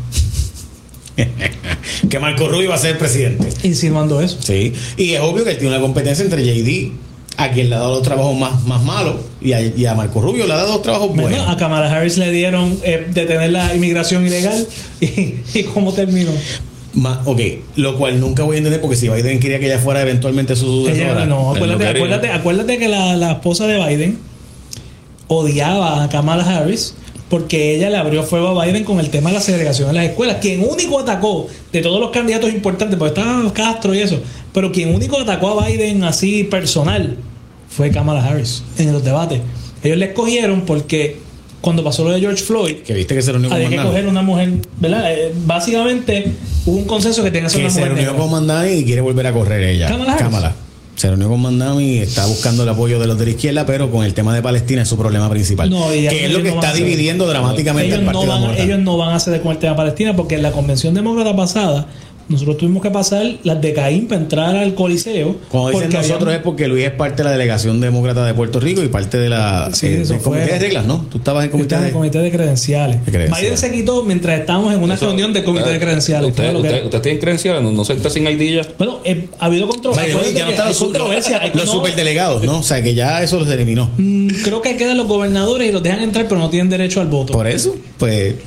Que Marco Rubio va a ser presidente. Insinuando eso. Sí, y es obvio que él tiene una competencia entre J.D., a quien le ha dado los trabajos más malos, y a Marco Rubio le ha dado los trabajos buenos. A Kamala Harris le dieron detener la inmigración ilegal, y ¿cómo terminó? Ok, lo cual nunca voy a entender, porque si Biden quería que ella fuera eventualmente su sucesora. No, acuérdate que la esposa de Biden odiaba a Kamala Harris porque ella le abrió fuego a Biden con el tema de la segregación en las escuelas. Quien único atacó de todos los candidatos importantes, porque estaba Castro y eso, pero quien único atacó a Biden así personal fue Kamala Harris en los debates. Ellos le escogieron porque cuando pasó lo de George Floyd, que viste que se reunió con había que coger una mujer, ¿verdad? Básicamente hubo un consenso que tenía que ser una mujer. Se reunió con Mandani y quiere volver a correr ella. Kamala. Se reunió con Mandami y está buscando el apoyo de los de la izquierda, pero con el tema de Palestina es su problema principal. Que es lo que está dividiendo dramáticamente al Partido Demócrata. Ellos no van a ceder con el tema de Palestina, porque en la convención demócrata pasada nosotros tuvimos que pasar las de Caín para entrar al Coliseo. Como dicen nosotros es porque Luis es parte de la delegación demócrata de Puerto Rico y parte de la del comité de reglas, ¿no? Tú estabas en el comité de credenciales. Biden se quitó mientras estábamos en una reunión del comité de credenciales. ¿Usted tiene credenciales? ¿No se está sin ID ya? Bueno, ha habido controversia. Ya no están los superdelegados, ¿no? O sea, que ya eso los eliminó. Creo que quedan los gobernadores y los dejan entrar, pero no tienen derecho al voto. Por eso, pues...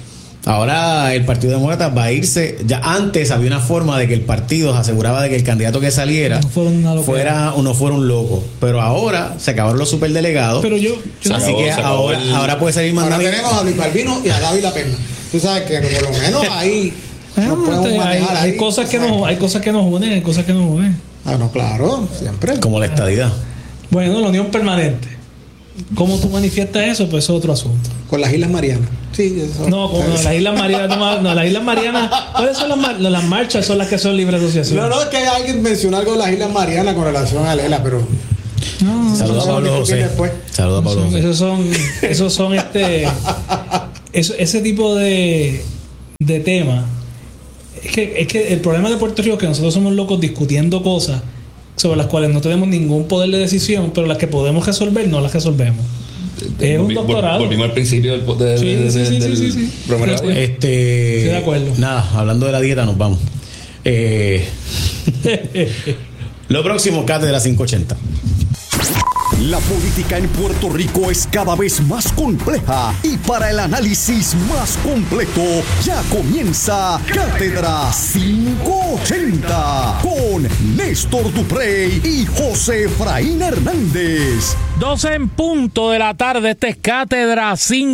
Ahora el Partido Demócrata va a irse. Ya antes había una forma de que el partido aseguraba de que el candidato que saliera no fuera un loco. Pero ahora se acabaron los superdelegados. Pero yo así que ahora puede salir más. Ahora tenemos a Luis Balbino y a Gaby La Pena. Tú sabes que por lo menos ahí nos podemos manejar. Hay cosas que nos unen, hay cosas que nos unen. Ah, no, claro, siempre. Como la estadidad. Bueno, la unión permanente. ¿Cómo tú manifiestas eso? Pues es otro asunto. Con las Islas Marianas. Sí, eso. No, las Islas Marianas. No, las Islas Marianas. ¿Cuáles son las marchas? Son las que son libre asociación. No, es que alguien mencionó algo de las Islas Marianas con relación a Lela, pero. Saludos a Pablo José. Saludos a Pablo José. Esos son ese tipo de temas. Es que el problema de Puerto Rico es que nosotros somos locos discutiendo cosas sobre las cuales no tenemos ningún poder de decisión, pero las que podemos resolver no las resolvemos. Es un doctorado. Volvimos al principio del programa. Estoy de acuerdo. Nada, hablando de la dieta nos vamos. Lo próximo, Cátedra 580. La política en Puerto Rico es cada vez más compleja y para el análisis más completo ya comienza Cátedra 580 con Néstor Duprey y José Efraín Hernández. 12 en punto de la tarde, este es Cátedra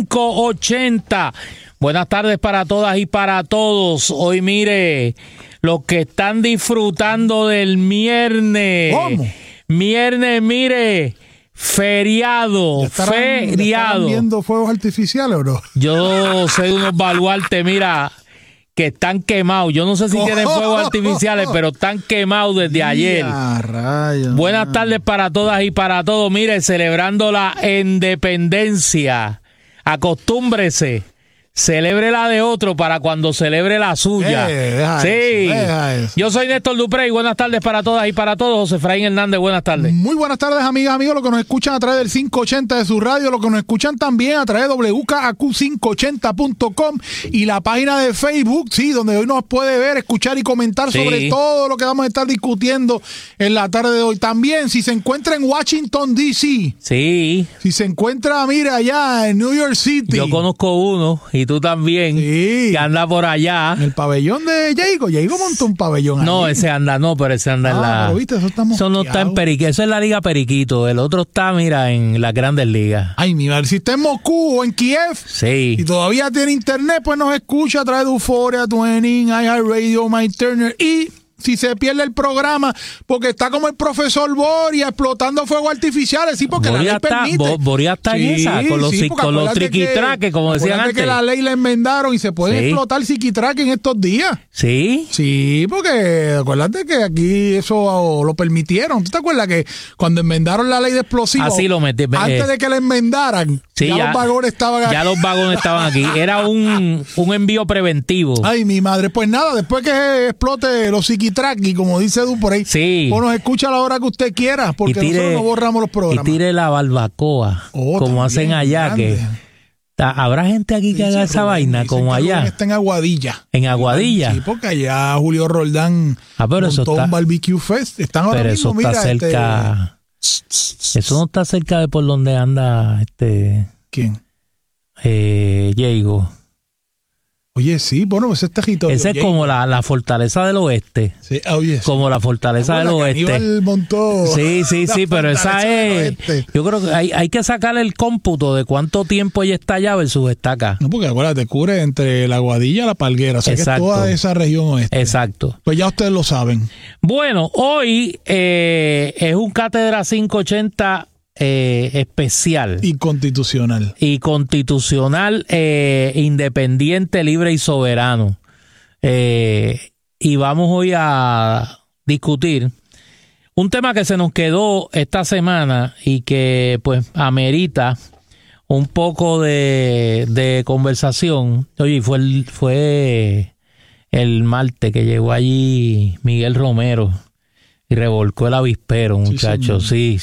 580. Buenas tardes para todas y para todos. Hoy mire, los que están disfrutando del viernes. ¿Cómo? Viernes, mire. Feriado. ¿Estarán viendo fuegos artificiales o no? Yo sé de unos baluartes, mira, que están quemados. Yo no sé si tienen fuegos artificiales, pero están quemados desde ayer. Buenas tardes para todas y para todos. Mire, celebrando la independencia. Acostúmbrese. Celebre la de otro para cuando celebre la suya. Deja eso. Yo soy Néstor Duprey. Buenas tardes para todas y para todos. José Efraín Hernández, buenas tardes. Muy buenas tardes, amigas, amigos, los que nos escuchan a través del 580 de su radio, los que nos escuchan también a través de WKAQ580.com y la página de Facebook, sí, donde hoy nos puede ver, escuchar y comentar sobre todo lo que vamos a estar discutiendo en la tarde de hoy. También, si se encuentra en Washington, D.C. Sí. Si se encuentra, mira, allá en New York City. Yo conozco uno. Y tú también, que anda por allá. En el pabellón de Jago. Jago montó un pabellón ahí. No, ese anda en la... Pero viste, eso no está en Periquito. Eso es la Liga Periquito. El otro está, mira, en las Grandes Ligas. Ay, mira, si está en Moscú o en Kiev. Sí. Y todavía tiene internet, pues nos escucha a través de Euphoria, Twinning, iHeartRadio, MyTurner y... Si se pierde el programa, porque está como el profesor Boria explotando fuegos artificiales, sí, porque Boria la ley permite. Boria está en esa, con los triquitraques, como decían antes. Que la ley la enmendaron y se pueden explotar psiquitraques en estos días. ¿Sí? Sí, porque acuérdate que aquí eso lo permitieron. ¿Tú te acuerdas que cuando enmendaron la ley de explosivos, así lo metí, antes de que la enmendaran, ya los vagones estaban aquí? Ya los vagones estaban aquí. Era un envío preventivo. Ay, mi madre. Pues nada, después que explote los psiquitraques, y como dice Edu por ahí, pues nos escucha a la hora que usted quiera, porque nosotros no borramos los programas. Y tire la barbacoa, como también hacen allá, grande. ¿Habrá gente aquí que haga esa vaina como allá? Está en Aguadilla. ¿En Aguadilla? Sí, porque allá Julio Roldán montó un barbecue fest. Están ahora mismo, eso está cerca. Eso no está cerca de por donde anda ¿Quién? Jago. Oye, sí, bueno, ese es territorio. Ese es como la fortaleza del oeste. Sí, oye. Como la fortaleza del oeste. Aníbal montó. Sí, pero esa es. Yo creo que hay que sacarle el cómputo de cuánto tiempo ella está allá versus está acá. No, porque acuérdate, cubre entre la Guadilla y la Palguera. O sea, que es toda esa región oeste. Exacto. Pues ya ustedes lo saben. Bueno, hoy es un Cátedra 580 especial y constitucional independiente, libre y soberano, y vamos hoy a discutir un tema que se nos quedó esta semana y que pues amerita un poco de conversación. Oye, fue el martes que llegó allí Miguel Romero y revolcó el avispero, muchachos. Sí.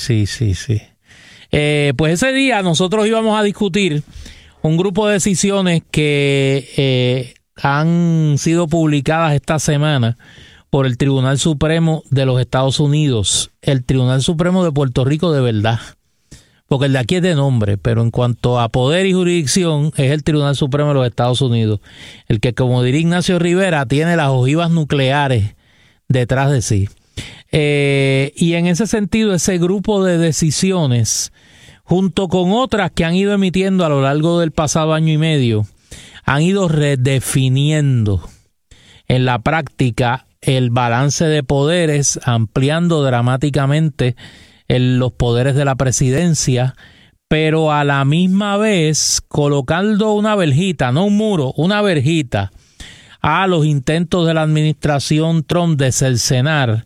Pues ese día nosotros íbamos a discutir un grupo de decisiones que han sido publicadas esta semana por el Tribunal Supremo de los Estados Unidos, el Tribunal Supremo de Puerto Rico de verdad, porque el de aquí es de nombre, pero en cuanto a poder y jurisdicción es el Tribunal Supremo de los Estados Unidos, el que, como diría Ignacio Rivera, tiene las ojivas nucleares detrás de sí. Y en ese sentido, ese grupo de decisiones, junto con otras que han ido emitiendo a lo largo del pasado año y medio, han ido redefiniendo en la práctica el balance de poderes, ampliando dramáticamente los poderes de la presidencia, pero a la misma vez colocando una verjita, no un muro, una verjita a los intentos de la administración Trump de cercenar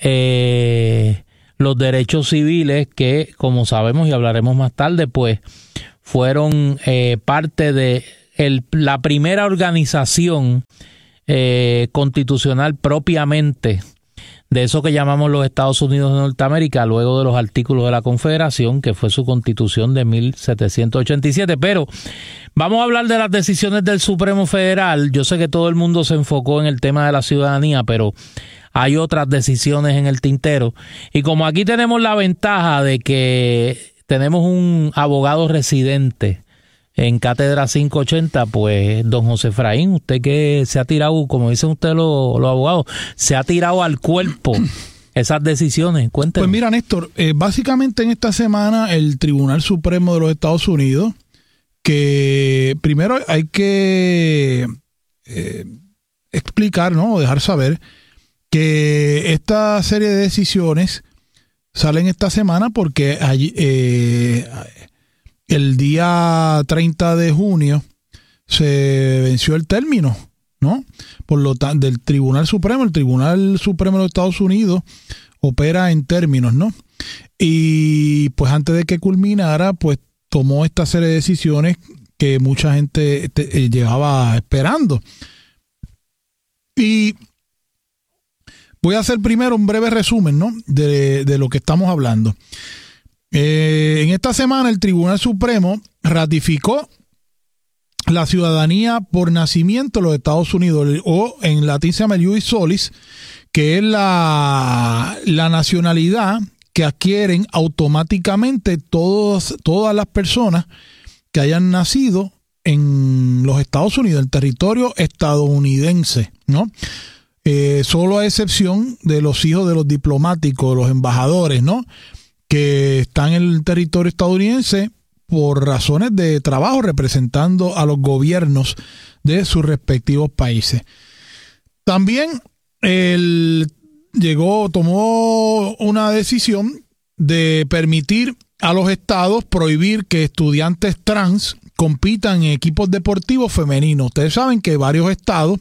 los derechos civiles que, como sabemos y hablaremos más tarde, pues fueron parte de la primera organización constitucional propiamente de eso que llamamos los Estados Unidos de Norteamérica, luego de los artículos de la Confederación, que fue su constitución de 1787. Pero vamos a hablar de las decisiones del Supremo Federal. Yo sé que todo el mundo se enfocó en el tema de la ciudadanía, pero hay otras decisiones en el tintero. Y como aquí tenemos la ventaja de que tenemos un abogado residente en Cátedra 580, pues don José Efraín, usted que se ha tirado, como dicen ustedes los abogados, se ha tirado al cuerpo esas decisiones. Cuéntenos. Pues mira, Néstor, básicamente en esta semana el Tribunal Supremo de los Estados Unidos, que primero hay que explicar, ¿no? Dejar saber que esta serie de decisiones salen esta semana porque allí el día 30 de junio se venció el término, ¿no? Por lo tanto, del Tribunal Supremo. El Tribunal Supremo de los Estados Unidos opera en términos, ¿no? Y pues antes de que culminara, pues tomó esta serie de decisiones que mucha gente llevaba esperando. Y voy a hacer primero un breve resumen, ¿no? De lo que estamos hablando. En esta semana el Tribunal Supremo ratificó la ciudadanía por nacimiento de los Estados Unidos, o en latín se llama el ius solis, que es la nacionalidad que adquieren automáticamente todas las personas que hayan nacido en los Estados Unidos, el territorio estadounidense, ¿no? Solo a excepción de los hijos de los diplomáticos, los embajadores, ¿no? Que están en el territorio estadounidense por razones de trabajo representando a los gobiernos de sus respectivos países. También tomó una decisión de permitir a los estados prohibir que estudiantes trans compitan en equipos deportivos femeninos. Ustedes saben que varios estados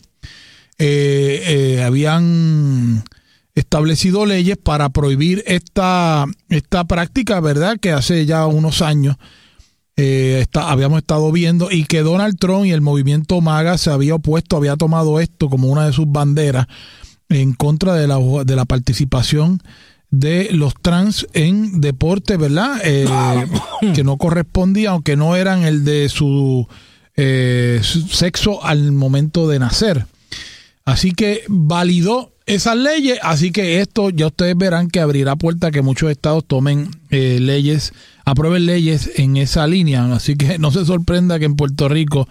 habían establecido leyes para prohibir esta práctica, ¿verdad? Que hace ya unos años habíamos estado viendo, y que Donald Trump y el movimiento MAGA se había opuesto, había tomado esto como una de sus banderas en contra de la participación de los trans en deporte, ¿verdad? Que no correspondía, aunque no eran el de su sexo al momento de nacer. Así que validó esas leyes, así que esto ya ustedes verán que abrirá puerta a que muchos estados tomen aprueben leyes en esa línea. Así que no se sorprenda que en Puerto Rico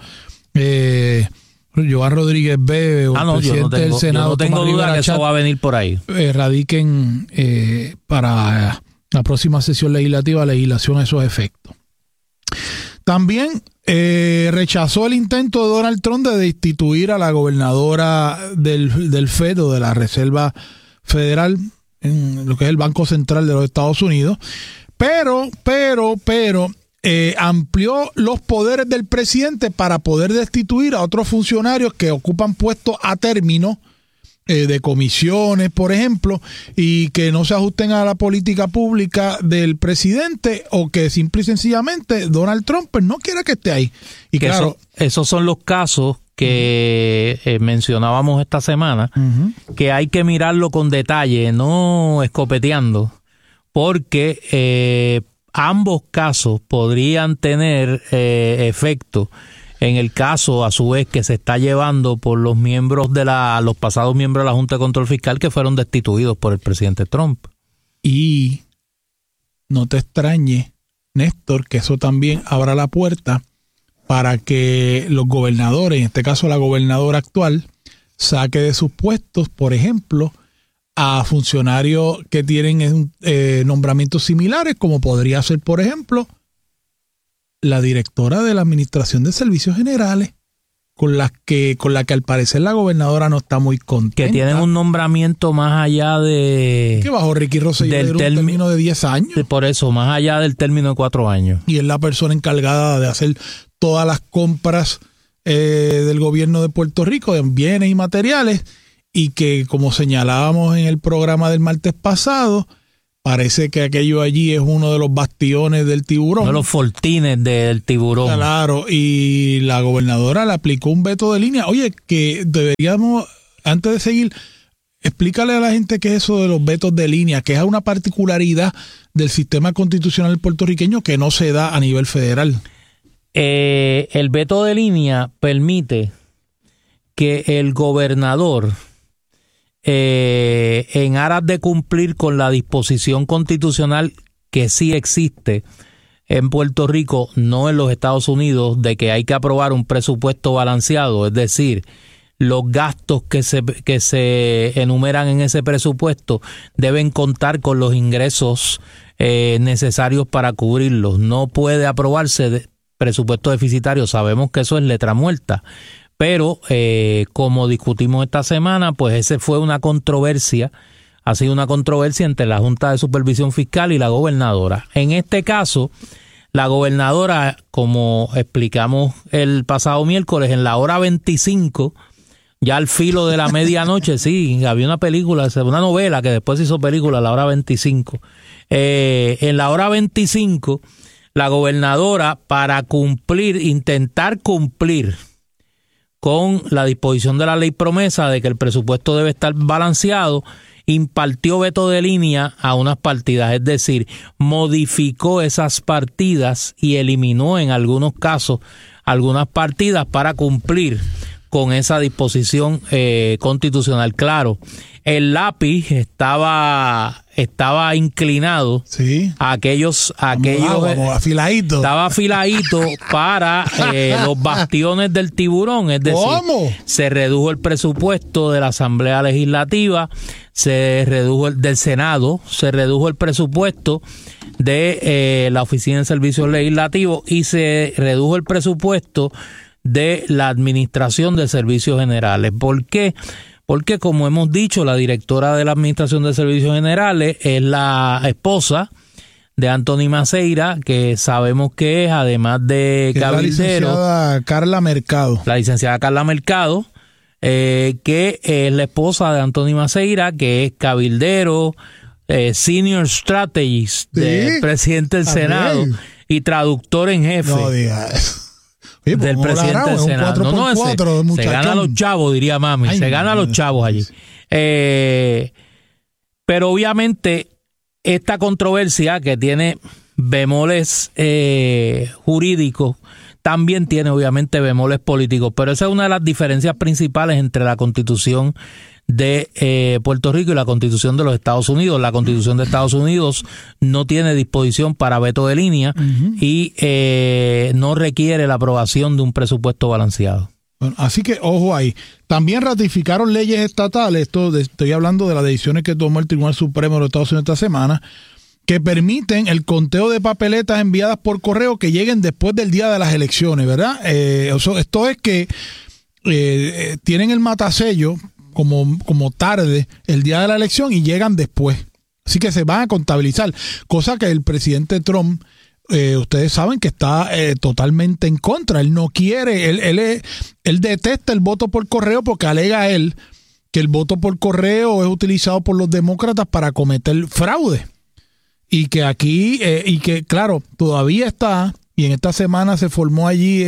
Joan Rodríguez Bebe o el presidente del Senado, yo no tengo duda que eso va a venir por ahí. Radiquen para la próxima sesión legislativa legislación a esos efectos. También rechazó el intento de Donald Trump de destituir a la gobernadora del Fed, o de la Reserva Federal, en lo que es el Banco Central de los Estados Unidos, pero amplió los poderes del presidente para poder destituir a otros funcionarios que ocupan puestos a término, de comisiones, por ejemplo, y que no se ajusten a la política pública del presidente, o que simple y sencillamente Donald Trump pues no quiere que esté ahí. Y que claro, esos son los casos que mencionábamos esta semana, que hay que mirarlo con detalle, no escopeteando, porque ambos casos podrían tener efecto en el caso, a su vez, que se está llevando por los miembros los pasados miembros de la Junta de Control Fiscal que fueron destituidos por el presidente Trump. Y no te extrañe Néstor, que eso también abra la puerta para que los gobernadores, en este caso la gobernadora actual, saque de sus puestos, por ejemplo, a funcionarios que tienen nombramientos similares, como podría ser, por ejemplo, la directora de la Administración de Servicios Generales, con la que al parecer la gobernadora no está muy contenta. Que tienen un nombramiento más allá de... Que bajo Ricky Rosselló era un término de 10 años. Por eso, más allá del término de 4 años. Y es la persona encargada de hacer todas las compras del gobierno de Puerto Rico, de bienes y materiales, y que, como señalábamos en el programa del martes pasado, parece que aquello allí es uno de los bastiones del tiburón. Uno de los fortines del tiburón. Claro, y la gobernadora le aplicó un veto de línea. Oye, que deberíamos, antes de seguir, explícale a la gente qué es eso de los vetos de línea, que es una particularidad del sistema constitucional puertorriqueño que no se da a nivel federal. El veto de línea permite que el gobernador, en aras de cumplir con la disposición constitucional que sí existe en Puerto Rico, no en los Estados Unidos, de que hay que aprobar un presupuesto balanceado, es decir, los gastos que se enumeran en ese presupuesto deben contar con los ingresos necesarios para cubrirlos. No puede aprobarse presupuesto deficitario, sabemos que eso es letra muerta. Pero, como discutimos esta semana, pues ese fue una controversia, ha sido una controversia entre la Junta de Supervisión Fiscal y la gobernadora. En este caso, la gobernadora, como explicamos el pasado miércoles, en la hora 25, ya al filo de la medianoche, sí, había una película, una novela que después se hizo película a la hora 25. En la hora 25, la gobernadora, para intentar cumplir con la disposición de la ley promesa de que el presupuesto debe estar balanceado, impartió veto de línea a unas partidas, es decir, modificó esas partidas y eliminó en algunos casos algunas partidas para cumplir con esa disposición constitucional. Claro, el lápiz estaba inclinado, sí, a aquellos afiladito. Estaba afiladito para los bastiones del tiburón, es decir, ¿cómo? Se redujo el presupuesto de la Asamblea Legislativa, se redujo del Senado, se redujo el presupuesto de la Oficina de Servicios Legislativos y se redujo el presupuesto de la Administración de Servicios Generales. ¿Por qué? Porque, como hemos dicho, la directora de la Administración de Servicios Generales es la esposa de Anthony Maceira, que sabemos que es, además de cabildero, la licenciada Carla Mercado. La licenciada Carla Mercado, que es la esposa de Anthony Maceira, que es cabildero, senior strategist del presidente del Senado y traductor en jefe. No digas. Oye, del presidente del Senado. No, se gana los chavos, diría mami. Ay, se gana los chavos allí. Pero obviamente esta controversia, que tiene bemoles jurídicos, también tiene obviamente bemoles políticos. Pero esa es una de las diferencias principales entre la Constitución de Puerto Rico y la Constitución de los Estados Unidos. La Constitución de Estados Unidos no tiene disposición para veto de línea y no requiere la aprobación de un presupuesto balanceado. Bueno, así que ojo ahí. También ratificaron leyes estatales, estoy hablando de las decisiones que tomó el Tribunal Supremo de los Estados Unidos esta semana, que permiten el conteo de papeletas enviadas por correo que lleguen después del día de las elecciones, ¿verdad? Esto es que tienen el matasello como tarde el día de la elección y llegan después. Así que se van a contabilizar, cosa que el presidente Trump, ustedes saben que está totalmente en contra. Él no quiere, él detesta el voto por correo porque alega él que el voto por correo es utilizado por los demócratas para cometer fraude. Y que aquí, y que claro, todavía está, y en esta semana se formó allí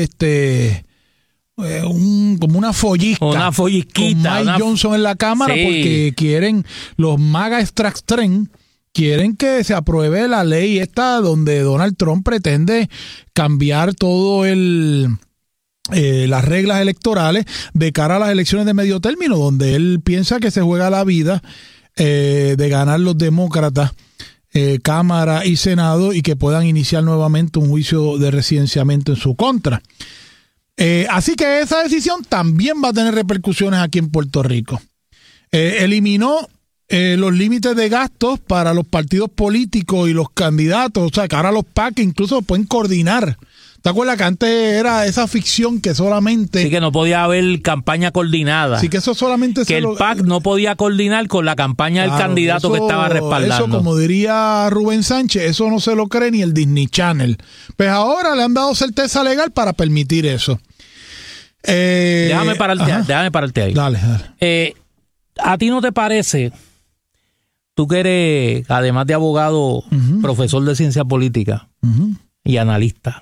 como una follisca. Una follisquita. Con Mike Johnson en la Cámara, sí, porque quieren, los MAGA extraxtren, quieren que se apruebe la ley esta donde Donald Trump pretende cambiar todo las reglas electorales de cara a las elecciones de medio término, donde él piensa que se juega la vida de ganar los demócratas Cámara y Senado y que puedan iniciar nuevamente un juicio de residenciamiento en su contra. Así que esa decisión también va a tener repercusiones aquí en Puerto Rico. Eliminó los límites de gastos para los partidos políticos y los candidatos, o sea que ahora los PAC incluso pueden coordinar. ¿Te acuerdas que antes era esa ficción que solamente... Sí, que no podía haber campaña coordinada. Sí, que eso solamente... Que el PAC no podía coordinar con la campaña del candidato que estaba respaldando. Eso, como diría Rubén Sánchez, eso no se lo cree ni el Disney Channel. Pues ahora le han dado certeza legal para permitir eso. Déjame pararte ahí. Dale. ¿A ti no te parece, tú que eres, además de abogado, profesor de ciencia política y analista,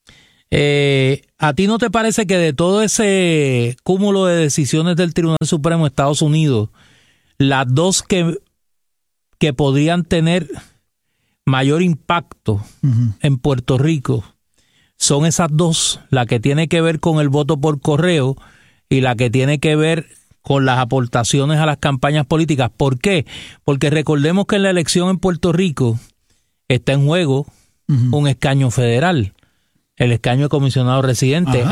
¿a ti no te parece que de todo ese cúmulo de decisiones del Tribunal Supremo de Estados Unidos, las dos que podrían tener mayor impacto en Puerto Rico son esas dos, la que tiene que ver con el voto por correo y la que tiene que ver con las aportaciones a las campañas políticas? ¿Por qué? Porque recordemos que en la elección en Puerto Rico está en juego un escaño federal, el escaño de comisionado residente.